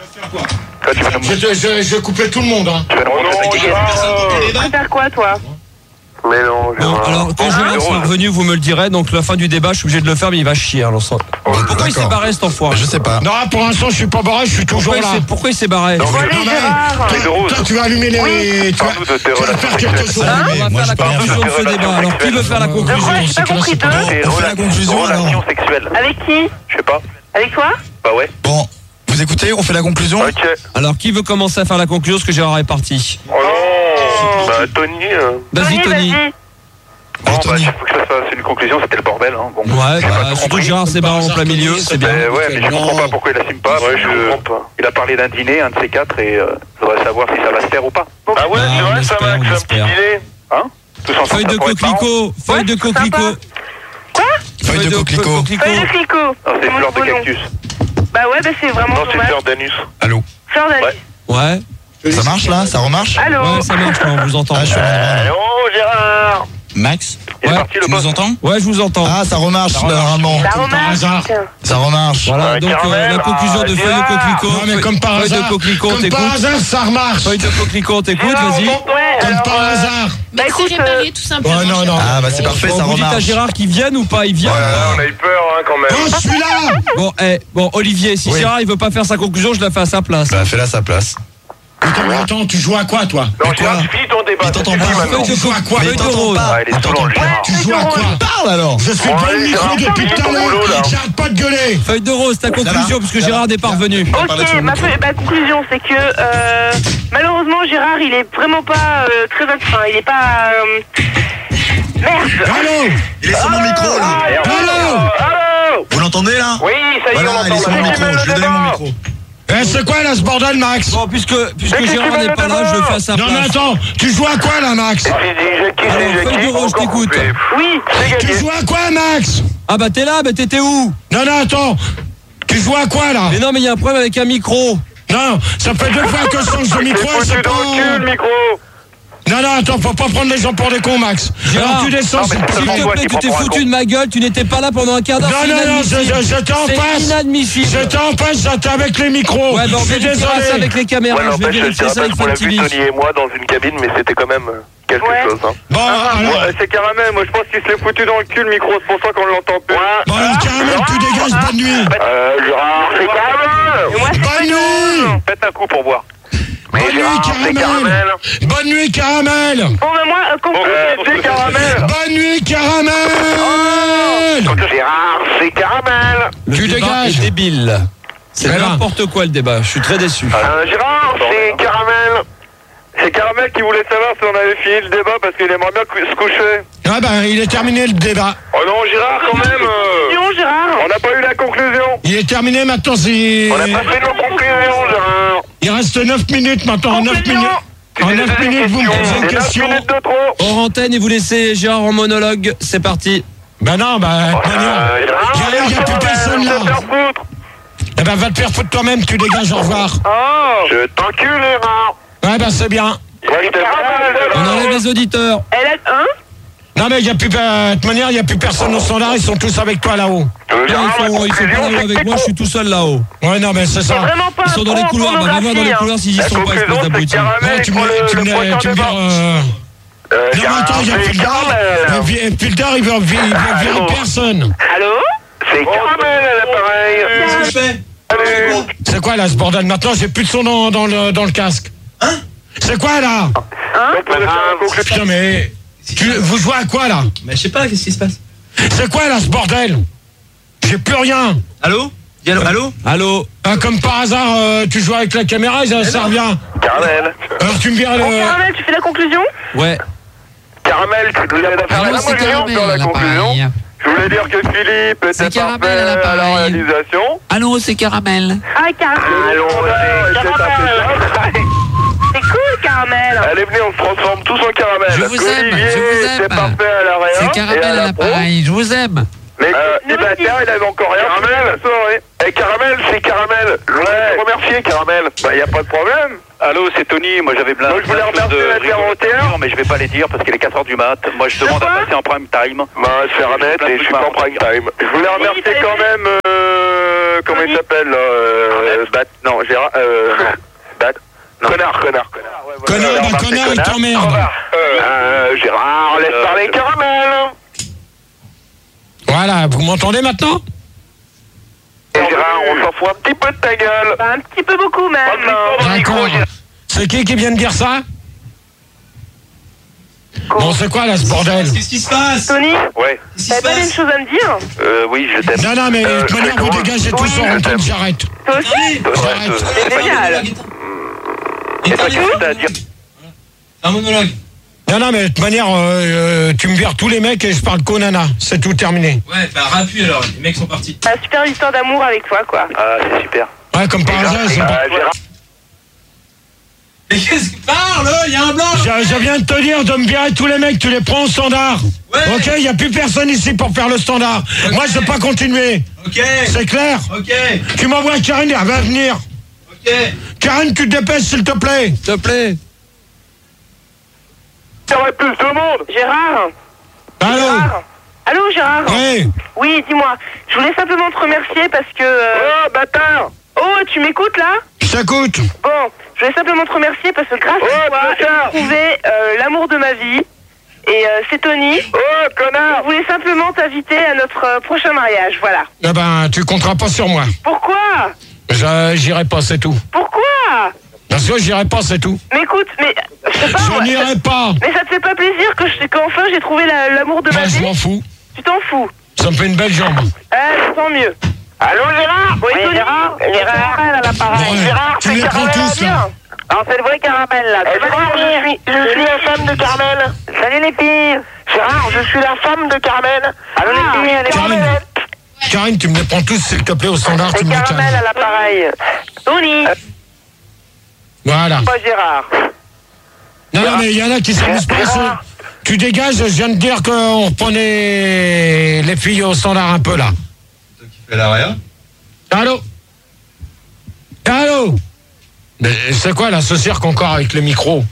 Toi, tu vas nous Je, je, je, je couperai tout le monde, hein. tu vas nous Oh montrer ta non, gueule. Gérard. Tu préfères quoi, toi? Mais non, Bon, Gérard. alors quand Gérard sera revenu, vous me le direz. Donc la fin du débat, je suis obligé de le faire, mais il va chier. Alors, ça- pourquoi il s'est D'accord. barré cet enfoiré? Je sais pas. Non, pour l'instant, je suis pas barré, je suis toujours Pourquoi il là. s'est- Pourquoi il s'est barré? Non, mais- Allez, Non, mais- Gérard. Feuille de rose. Toi, tu vas allumer les... Tu vas, Parle-nous de tes tu vas relations faire quelque sexuelles. chose. On va moi, faire je la peux rien conclusion de ce faire. débat. Alors qui veut faire la De conclusion? quoi? J'ai pas compris, deux. Tes On fait la conclusion, alors. relations sexuelles. Avec qui? Je sais pas. Avec toi? Bah ouais. Bon, vous écoutez, on fait la conclusion? Ok. Alors qui veut commencer à faire la conclusion parce que Gérard est parti? Oh non. Bah, Tony. euh, Vas-y Tony. vas-y. Bon, bah, Tony. il faut que je fasse une conclusion, c'était le bordel. Hein. Bon. Ouais, J'ai pas bah, tout surtout que compris. Gérard s'est barré en plein milieu, c'est bien. Mais ouais, mais je comprends pas pourquoi il assume pas. Ouais, je comprends pas. Il a parlé d'un dîner, un de ces quatre, et euh, je voudrais savoir si ça va se faire ou pas. Ah ouais, Ah, c'est on vrai, ça espère, va, on que c'est un espère. petit dîner. Hein Tous ensemble, Feuille ça de pourrait être marrant. coquelicot, feuille de coquelicot. Feuille de coquelicot. Feuille de clico. Non, c'est fleur de cactus. Bah ouais, bah c'est vraiment Non, c'est dommage. fleur d'anus. Allô? Fleur d'anus. Ouais. Ouais, Ça marche là? Ça remarche? Allô? ouais, ça marche là, on vous entend. Ah, je suis à l'endroit, là. Allô, Gérard. Max, Il est Ouais, parti le tu nous boss. entends? Ouais, je vous entends. Ah, ça remarche, normalement. Ça Comme par hasard. remarche. Ça remarche. Voilà, Ouais, donc euh, caramel, la conclusion de ah, feuille de Gérard. coquelicot. Non, mais comme par Feuille de hasard. coquelicot, Comme par t'écoutes. hasard, ça remarche. Feuille de coquelicot, t'écoutes, Gérard, vas-y. bon, Ouais, Comme alors, par euh, hasard. Bah écoute, C'est réparé tout simplement. Ouais, non, non. Ah, bah c'est parfait, Bon, ça vous dites à remarche. Gérard qu'il vienne ou pas? Il vient. Ouais, là, on a eu peur hein, quand même. Oh, je suis là. Bon, eh, bon, Olivier, si Oui. Gérard il veut pas faire sa conclusion, je la fais à sa place. Bah, fais-la à sa place. Attends, mais attends, tu joues à quoi, toi? Non, Mais Gérard, quoi tu finis ton débat. Il ça t'entend suffit pas. maintenant. Tu joues à quoi? Mais Feuille de t'entends rose. pas. Ah, il est Il saoulant, t'entend le pas. Gérard. Tu joues à quoi? Parle alors. Je suis Bon, dans le allez, micro Gérard, depuis tout à ton boulot, là. l'heure. J'arrête pas de gueuler. Feuille de rose, ta conclusion, puisque Gérard n'est pas revenu. parler sur Ok, le ma, micro. feuille- ma conclusion, c'est que euh, malheureusement, Gérard, il est vraiment pas euh, très. Enfin, il est pas. euh, Merde! Allô? Il est sur mon micro là. Allô? Allô. Vous l'entendez là? Oui, ça y est, on Voilà, il est entend. sur mon micro. Je lui ai donné mon micro. Eh, c'est quoi, là, ce bordel, Max? Bon, puisque, puisque Mais Gérard qu'est-ce que n'est tu pas veux là, je le fais à maintenant sa Non, mais place. attends, tu joues à quoi, là, Max? Qui c'est dit, qui Alors, c'est feuille de qui rose, encore t'écoutes. coupé. Oui! C'est Tu gagné. joues à quoi, Max? Ah bah t'es là, bah t'étais où? Non, non, attends. Tu joues à quoi, là? Mais non, mais il y a un problème avec un micro. Non, ça fait deux fois que je change de C'est micro, foutu c'est dans le cul, le pas... micro. Non, non, attends, faut pas prendre les gens pour des cons, Max. Gérard, Alors, tu descends, non, mais c'est c'est S'il seulement te toi plaît, qui tu t'es prends pour un foutu con. de ma gueule, tu n'étais pas là pendant un quart d'heure. Non, c'est non, non, je- inadmissible. je- j'étais en C'est face. inadmissible. J'étais en face, j'étais avec les micros. Ouais, bah on je fait suis du ça désolé. avec les caméras, Ouais, je vais n'empêche, je te vérifier ça rappelle avec qu'on l'a vu, Fantilly. Tony et moi, dans une cabine, mais c'était quand même quelque Ouais. chose. Hein. Bon, alors... Ouais, c'est caramel, moi je pense qu'il se l'est foutu dans le cul le micro, c'est pour ça qu'on l'entend plus. Bon, alors, Caramel, tu dégages, bonne nuit. Euh, Gérard, c'est caramel. Moi, c'est Bonne pas nuit. Faites un coup pour voir. Mais Bonne nuit, Gérard, c'est Caramel. caramel. Bonne nuit, Caramel. Bon, bah moi, euh, conclusion. Euh, c'est caramel. Bonne nuit, Caramel. Gérard, c'est caramel. Le Tu débat dégages. est débile. C'est Voilà. n'importe quoi le débat, je suis très déçu. Euh, Gérard, c'est caramel. C'est Caramel qui voulait savoir si on avait fini le débat parce qu'il aimerait bien cou- se coucher. Ah ben, il est terminé le débat. Oh non, Gérard, quand même. euh, Conclusion, Gérard. on n'a pas eu la conclusion. Il est terminé maintenant, c'est... On n'a pas fait nos conclusions, Gérard. Il reste neuf minutes maintenant, neuf Conclusion. minutes. En Tu neuf fais des minutes, vous me questions. posez une C'est neuf question. minutes de trop. Hors antenne et vous laissez Gérard en monologue, c'est parti. Ben non, ben, Euh, Pognon. Gérard, Gérard, il y a plus personne là. va te faire foutre. Eh ben, va te faire foutre toi-même, tu dégages, au revoir. Oh! Je t'encule, Gérard. Ouais, ben, c'est bien. Ouais, je t'aime. On enlève les auditeurs. Elle a. Hein? Non, mais il y a plus... De toute manière, il n'y a plus personne au standard, ils sont tous avec toi là-haut. Euh, Non, Gérard, ils la sont, ils sont pas conclusion, là c'est que avec t'es moi, je suis tout seul là-haut. Ouais, non, mais c'est C'est ça. vraiment pas Ils sont dans les trop couloirs, bah, va voir dans les pornographie, couloirs s'ils y La sont pas, espèce conclusion, c'est que d'abrutis. Caramel, Ouais, tu il prend me, le, tu le me, prochain tu me débat. vires... Euh... Euh, Non, mais Gérard, attends, il y a c'est plus de Caramel. Et puis le tard, il veut il veut virer Allô. personne. Allô? C'est Caramel à l'appareil. Allez. C'est quoi là ce bordel? Maintenant j'ai plus de son dans, dans, le, dans le casque. Hein? C'est quoi là? On peut faire la conclusion. Putain mais... Tu, vous jouez à quoi là? Mais je sais pas, qu'est-ce qui se passe? C'est quoi là ce bordel? J'ai plus rien. Allô? Dis allô? Allô? Allô? Ah, comme par hasard, euh, tu joues avec la caméra et ça sert bien. Caramel. Alors tu me vires Bon, le... Caramel, tu fais la conclusion? Ouais. Caramel, tu nous aides à faire Allô, la c'est conclusion Caramel dans à la conclusion. l'appareil. Je voulais dire que Philippe était C'est Caramel parfait à à la l'appareil. réalisation. Allô, c'est Caramel. Ah, Caramel. Allons, c'est impeccable. C'est cool, Caramel. Allez, venez, on se transforme tous en caramel. Je vous aime, Olivier, je vous aime. c'est parfait à la réa. C'est et Caramel à la pro. l'appareil, je vous aime. Mais euh, eh ben, tiens, il avait encore rien. Caramel, et Caramel, c'est Caramel. Je voulais te remercier, Caramel. Bah, y a pas de problème. Allô, c'est Tony. Moi, j'avais plein, Moi, je voulais plein de choses remercier de l'interrogateur. rigolo, mais je vais pas les dire parce qu'il est quatre heures du mat. Moi, je demande à passer en prime time. Bah, se faire remettre et je suis pas en prime time. Je voulais remercier quand même, euh, comment il s'appelle, là, euh, Bat, non, Gérard, euh, Bat, non. Connard, connard, connard. Ouais, voilà. Connard, Alors, bah, Marc, connard, c'est il t'emmerde. Euh, euh, Gérard, laisse Euh, parler Caramel. Voilà, vous m'entendez maintenant? Et Gérard, on s'en fout un petit peu de ta gueule. Bah, un petit peu beaucoup, même. D'accord. C'est qui qui vient de dire ça? Bon, c'est quoi là ce bordel? Qu'est-ce qui se passe? Tony, Ouais. t'avais pas une chose à me dire? Euh, oui, je t'aime. Non, non, mais Euh, de toute manière, je vous vais dégagez comment- tous Oui, en je t'aime. j'arrête. Toi aussi? J'arrête. C'est génial. Et toi, qu'est-ce que t'as à dire? Un monologue. Non, non, mais de toute manière, euh, euh, tu me vires tous les mecs et je parle qu'au nana. C'est tout terminé. Ouais, bah rappuie alors, les mecs sont partis. Une super histoire d'amour avec toi, quoi. Ah, c'est super. Ouais, comme par hasard, c'est pas... Euh, Gérard, Mais qu'est-ce que parle? Il y a un blanc. Je, je viens de te dire de me virer tous les mecs, tu les prends au standard. Ouais. Ok, il n'y a plus personne ici pour faire le standard. Ok. Moi, je ne vais pas continuer. Ok. C'est clair? Ok. Tu m'envoies Karine, elle va venir. Ok. Karine, tu te dépêches, s'il te plaît. S'il te plaît. il y aurait plus de monde. Gérard? Allô? Gérard? Allô, Gérard? Oui. Oui, dis-moi. Je voulais simplement te remercier parce que... euh, Oh, bâtard. Oh, tu m'écoutes, là? Je t'écoute. Bon, je voulais simplement te remercier parce que grâce Oh, à toi, j'ai bâtard. trouvé euh, l'amour de ma vie. Et euh, c'est Tony. Oh, connard. Je voulais simplement t'inviter à notre euh, prochain mariage, voilà. Eh ben, tu compteras pas sur moi. Pourquoi? Je J'irai pas, c'est tout. Pourquoi? Parce que j'irai pas, c'est tout. Mais écoute, mais... Je sais pas, Je moi, n'irai pas. Mais ça te fait pas plaisir que je, qu'enfin j'ai trouvé la- l'amour de ma Moi, je vie? m'en fous. Tu t'en fous? Ça me fait une belle jambe. Ah, tant mieux. Allô, Gérard? Oui, Tony? Gérard. Gérard, à l'appareil. Bon, ouais. Gérard, Tu c'est les prends Caramel, tous, là. Alors, c'est le vrai caramel, là. Eh, Gérard, je suis, je suis la femme de Carmel. Salut les filles. Gérard, je suis la femme de Carmel. Allô les filles, allez Karine. Karine, tu me les prends tous, s'il te plaît, au standard, tu C'est me les caramel calmes. à l'appareil. Tony. Voilà. Pas Gérard. Non, non, mais il y en a qui s'amusent pas. Gérard. c'est- Tu dégages, je viens de dire qu'on reprenait les filles au standard un peu, là. Fais la rien. Allô? Allô? Mais c'est quoi, là, ce cirque encore avec les micros?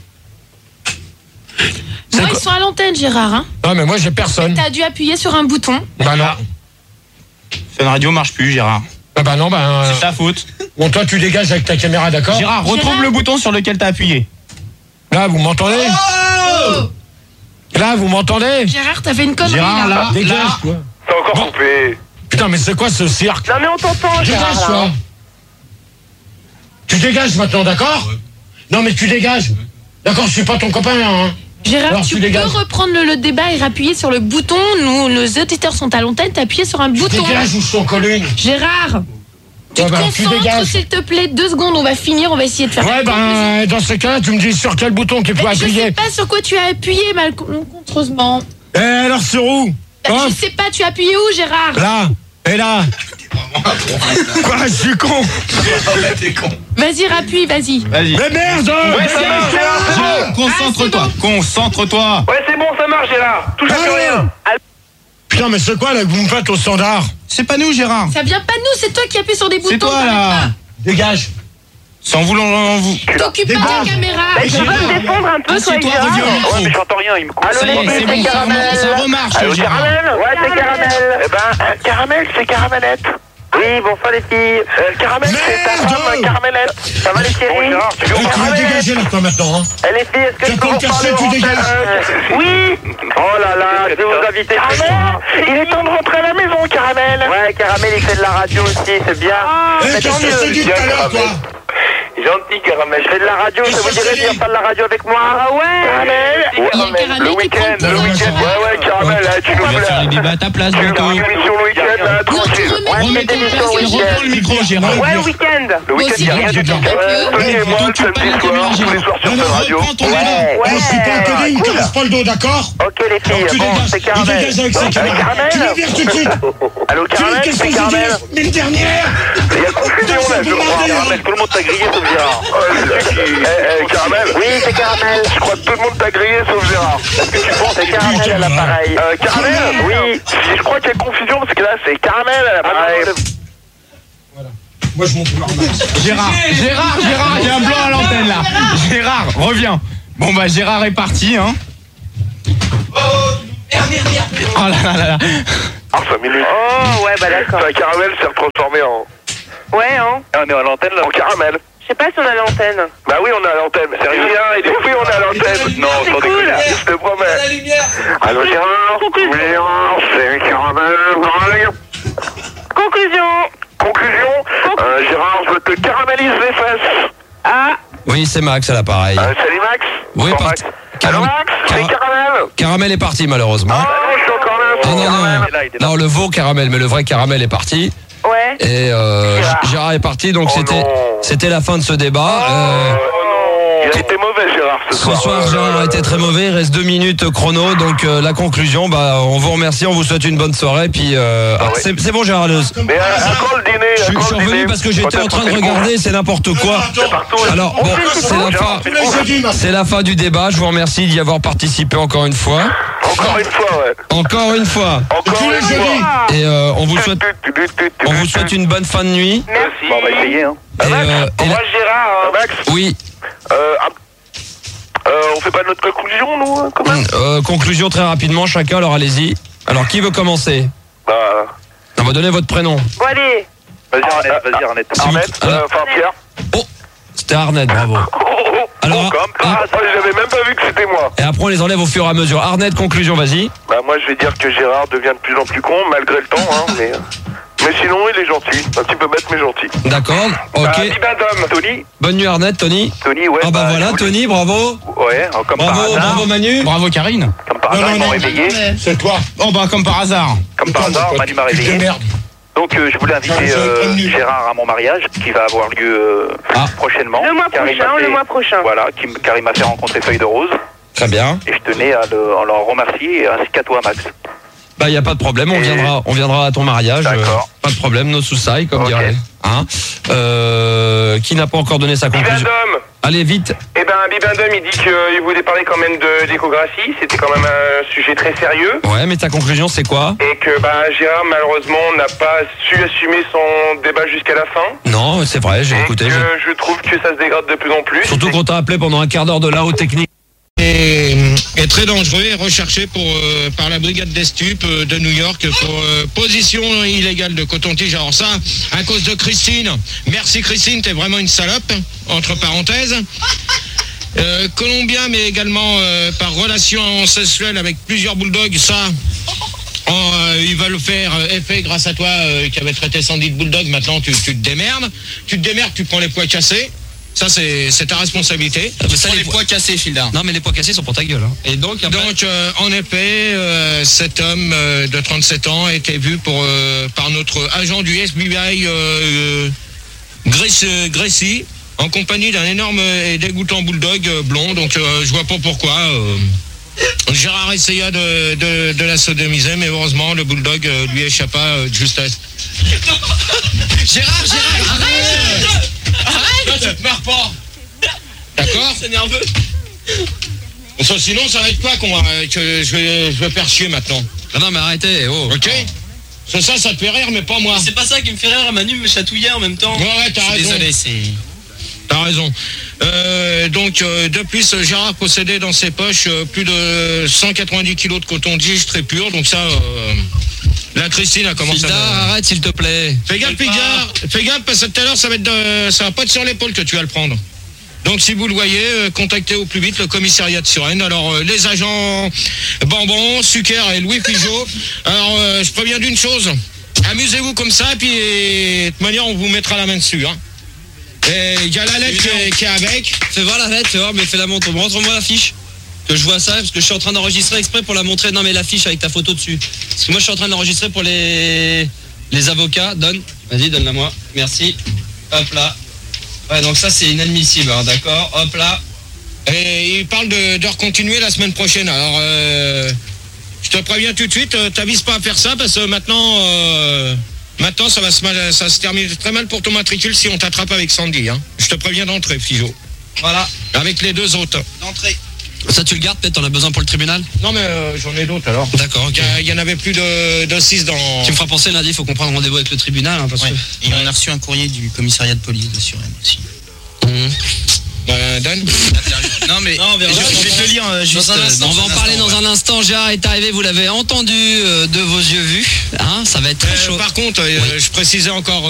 Bon, quoi ils sont à l'antenne, Gérard. Hein. Non, mais moi, j'ai personne. T'as dû appuyer sur un bouton. Bah non. Fun Radio marche plus, Gérard. Ah bah non, bah... euh, C'est ta faute. Bon, toi, tu dégages avec ta caméra, d'accord? Gérard, retrouve Gérard. le bouton sur lequel t'as appuyé. Là, vous m'entendez? Là, vous m'entendez? Gérard, t'as fait une connerie, Gérard, là. là, Dégage, là. toi. C'est encore Bon. coupé. Putain, mais c'est quoi ce cirque? Non mais on t'entend, Gérard. Dégage, là, toi. hein. Tu dégages maintenant, d'accord? Non, mais tu dégages. D'accord, je suis pas ton copain, hein. Gérard, Alors, tu tu peux dégages. reprendre le, le débat et rappuyer sur le bouton. Nous, nos auditeurs sont à l'antenne, t'as appuyé sur un bouton. Dégage ou je t'en colle une. Gérard, tu Ouais, te bah, tu concentres, dégages. s'il te plaît, deux secondes, on va finir, on va essayer de faire Ouais, une conclusion. ben, dans ce cas-là, tu me dis sur quel bouton qu'il faut Mais je sais appuyer. pas sur quoi tu as appuyé malencontreusement. Eh, alors, sur où? Bah, Hop, je sais pas, tu as appuyé où, Gérard? là, et là. Quoi, je suis con. Vas-y, rappuie, vas-y. Vas-y. Mais merde! Ouais, ça marche, Gérard, c'est bon. Concentre-toi, concentre-toi. Ouais, c'est bon, ça marche, Gérard. Touche à plus rien. Putain, mais c'est quoi, là, que vous me faites au standard? C'est pas nous, Gérard. Ça vient pas de nous, c'est toi qui appuies sur des boutons. C'est toi, t'arrêtes là. Dégage. Sans vouloir vous. pas. T'occupes pas de la caméra. Mais tu peux me défendre un peu, toi, Assieds-toi, Gérard? reviens au Ouais, mais micro. j'entends rien, il me coupe. Allô, Ça y les est, filles, c'est c'est bon, ça caramel. remarche, ça remarche, Allô, Gérard. Caramel? Ouais, c'est caramel. Eh ben, euh, Caramel, c'est Caramelette. Oui, bonsoir les filles. Euh, Caramel, c'est ta Merde. femme, Caramelette. Ça va les Bon, chéris? Gérard, tu veux Tu vas Caramel? dégager, là, toi, maintenant, hein. Eh les filles, est-ce que T'as je pas peux vous le parler cachet, tu au dégages. antenne? Oui. Oh là là, je vais vous inviter chez moi. Il est temps de rentrer à la maison, Caramel. Ouais, Caramel, il fait de la radio aussi, c'est bien. Eh, Mais qu'est-ce tant que je t'ai mieux. dit tout à l'heure, toi? Gentil, Caramel. Je fais de la radio, ça vous dirait de venir faire de la radio avec moi? Ah ouais. Caramel. Il y a Caramel Le qui week-end, prend le le week-end. temps. Ouais, ouais, Caramel, là, tu On nous va faire les fais débats à ta place tu veux bientôt. faire une émission le week-end, là, Non, tu tranquille. remets Ouais, le cette émission au week-end. Reprends le micro, Gérard. Ouais, le week-end. Le week-end, il n'y a rien du tout. Tony et moi, le samedi soir, tous les soirs sur cette radio. Ouais, On se fait pas un coding, il casse pas le dos, d'accord? Ok les filles, Tu bon, dégages, c'est il Caramel. dégage avec sa Avec caméra. Tu le Caramel. vires tout de suite. Allô, Tu Caramel, qu'est-ce c'est qu'on s'est Caramel. dit l'année dernière? Il y a confusion là, je crois. Caramel, tout le monde t'a grillé sauf Gérard. Eh, eh, Caramel. Oui, c'est Caramel. Je crois que tout le monde t'a grillé sauf Gérard. Est-ce que tu penses C'est Caramel à l'appareil. Euh, Caramel. Oui. Je crois qu'il y a confusion parce que là, c'est Caramel à l'appareil. Moi je monte le Gérard, Gérard, Gérard, il y a un blanc à l'antenne là. Gérard, reviens. Bon bah Gérard est parti, hein. Oh là là là là. Ah, cinq minutes. Oh, ouais, bah d'accord. Enfin, Caramel s'est transformé en... Ouais, hein. On est à l'antenne là. En Caramel. Je sais pas si on a l'antenne. Bah oui, on est à l'antenne. Sérieux? Et oui, on est à l'antenne. Non, c'est sans cool. déconner. Je te promets. Allô Gérard? Gérard, c'est Caramel. Conclusion. Conclusion, euh, Gérard, je te caramélise les fesses. Ah. Oui, c'est Max à l'appareil. Euh, salut Max. Oui, Bon, par- Max. Car- Allô Max, c'est Car- Caramel. Caramel est parti malheureusement. Ah non, je suis encore là. Ah, c'est non, non, Caramel. non. Il est là, il est là. Non, le veau caramel, mais le vrai caramel est parti. Ouais. Et euh, Gérard. Gérard est parti, donc Oh c'était non. c'était la fin de ce débat. Euh, Oh non. Il a été mauvais Gérard ce ce soir. soir, Gérard a été très mauvais. Il reste deux minutes chrono, donc euh, la conclusion, bah, on vous remercie, on vous souhaite une bonne soirée. Puis euh, Ah ah, ouais. c'est c'est bon, Gérard. Le, Mais à, à quand le dîner? je, À suis- quand je suis le revenu dîner? parce que j'étais Quand en train de est-ce qu'on fait le regarder, c'est n'importe quoi. C'est partout. Alors bon, c'est la fin. Tous les jeudis, ma C'est la fin du débat. Je vous remercie d'y avoir participé encore une fois. Encore une fois, ouais. Encore une fois. Encore tous les une jeudis. fois. Et euh, on vous souhaite on vous souhaite une bonne fin de nuit. Merci. Bon, on va essayer, hein. Et, euh, et la- Gérard. hein. Max, oui. euh, ah, euh, on fait pas notre conclusion, nous, hein, quand même? Euh, conclusion très rapidement, chacun. Alors allez-y. Alors qui veut commencer? Bah, On va donner votre prénom. Bon, allez. vas-y, Arnett, vas-y, Arnett. Si vous- Arnett, alors- euh, enfin, Pierre. Oh, c'était Arnett, bravo. Oh, oh, oh, Alors, oh, comme par ah. hasard, j'avais même pas vu que c'était moi. Et après on les enlève au fur et à mesure. Arnett, conclusion, vas-y. Bah, moi, je vais dire que Gérard devient de plus en plus con, malgré le temps, hein, mais... Mais sinon, il est gentil. Un petit peu bête, mais gentil. D'accord. Ok. Bah, Bibendum. Tony. Bonne nuit Arnett, Tony. Tony, ouais. Ah bah voilà, je voulais- Tony, bravo. Ouais, comme par Bravo, hasard. bravo Manu. Bravo Karine. Comme par Non, hasard, non, ils m'ont non. réveillé. C'est toi. Oh bah comme par hasard. Comme par hasard, Manu m'a De réveillé. merde. Donc, euh, je voulais inviter J'aurais euh, prévenu. Gérard à mon mariage, qui va avoir lieu euh, Ah. prochainement. Le mois Car il m'a prochain, fait- le mois prochain. Voilà, qui m- car il m'a fait rencontrer Feuille de Rose. Très bien. Et je tenais à, le, à leur remercier, ainsi qu'à toi, Max. Bah y a pas de problème, on Et- viendra, on viendra à ton mariage. D'accord. Euh, pas de problème, no soucis, comme Ok. dirait. Hein euh, qui n'a pas encore donné sa conclusion? Bibendum. Allez vite. Eh ben, Bibendum, il dit qu'il voulait parler quand même de d'échographie. C'était quand même un sujet très sérieux. Ouais, mais ta conclusion c'est quoi? Et que bah, Gérard, malheureusement, n'a pas su assumer son débat jusqu'à la fin. Non, c'est vrai, j'ai Et écouté. que j'ai- je trouve que ça se dégrade de plus en plus. Surtout qu'on t'a appelé pendant un quart d'heure de la haute technique. Et est très dangereux et recherché pour, euh, par la brigade des stupes euh, de New York pour euh, position illégale de coton-tige. Alors ça, à cause de Christine. Merci Christine, t'es vraiment une salope, entre parenthèses. Euh, Colombien, mais également euh, par relation sexuelle avec plusieurs bulldogs, ça... oh, euh, il va le faire euh, effet grâce à toi euh, qui avait traité Sandy de bulldog. Maintenant tu, tu te démerdes. Tu te démerdes, tu prends les poids cassés. Ça, c'est c'est ta responsabilité. Mais ça, les poids cassés, Childa. Non, mais les poids cassés sont pour ta gueule. Hein. Et donc, après... Donc, euh, en effet, euh, cet homme euh, de trente-sept ans a été vu pour, euh, par notre agent du F B I, euh, euh, Grace, euh, Gracie, en compagnie d'un énorme et dégoûtant bulldog euh, blond. Donc, euh, je vois pas pourquoi. euh, Gérard essaya de, de, de la sodomiser, mais heureusement, le bulldog euh, lui échappa euh, de justesse. Gérard, Gérard, arrête! Arrête! Tu te marres pas! D'accord? C'est nerveux. Ça, sinon, ça va être quoi qu'on va, que je vais, je vais faire chier maintenant? Ah non, mais arrêtez, oh. Ok? C'est ça, ça te fait rire, mais pas moi. C'est pas ça qui me fait rire, Manu me chatouillait en même temps. Ouais, ouais, t'as Je suis raison. Désolé, c'est... T'as raison. Euh, donc, euh, de plus, Gérard possédait dans ses poches euh, plus de cent quatre-vingt-dix kilos de coton-tige très pur. Donc ça, euh, la Christine a commencé Filda, à... arrête s'il te plaît. Fais gaffe, fais gaffe, fais gaffe, parce que tout à l'heure, ça va être de... ça va pas être sur l'épaule que tu vas le prendre. Donc, si vous le voyez, euh, contactez au plus vite le commissariat de Suresnes. Alors, euh, les agents Bambon, Sucker et Louis Pigeot. Alors, euh, je préviens d'une chose. Amusez-vous comme ça, puis de toute manière, on vous mettra la main dessus. Hein. Et il y a la lettre qui est, qui est avec. Fais voir la lettre, fais voir, mais fais la montre. Montre-moi la fiche. Que je vois ça, parce que je suis en train d'enregistrer exprès pour la montrer. Non, mais la fiche avec ta photo dessus. Parce que moi, je suis en train d'enregistrer pour les... Les avocats, donne. Vas-y, donne-la moi. Merci. Hop là. Ouais, donc ça, c'est inadmissible, hein, d'accord. Hop là. Et il parle de, de recontinuer la semaine prochaine. Alors, euh, je te préviens tout de suite, euh, t'avises pas à faire ça parce que maintenant, euh, maintenant ça va se mal, ça se termine très mal pour ton matricule si on t'attrape avec Sandy. Hein. Je te préviens d'entrée, Figeaud. Voilà. Avec les deux autres. D'entrée. Ça, tu le gardes peut-être, t'en as besoin pour le tribunal? Non, mais euh, j'en ai d'autres alors. D'accord, ok. Il y, y en avait plus de, de six dans. Tu me feras penser lundi, il faut qu'on prenne rendez-vous avec le tribunal. Hein, parce Ouais. que... Et on a reçu un courrier du commissariat de police de Suresnes aussi. Mmh. Euh, Dan Non mais Non, on verra. je, je vais te le lire euh, juste. Dans un instant, euh, on va en un parler instant, dans ouais. un instant. Gérard est arrivé, vous l'avez entendu euh, de vos yeux vus. Hein, ça va être très Euh, chaud. Par contre, euh, Oui. je précisais encore.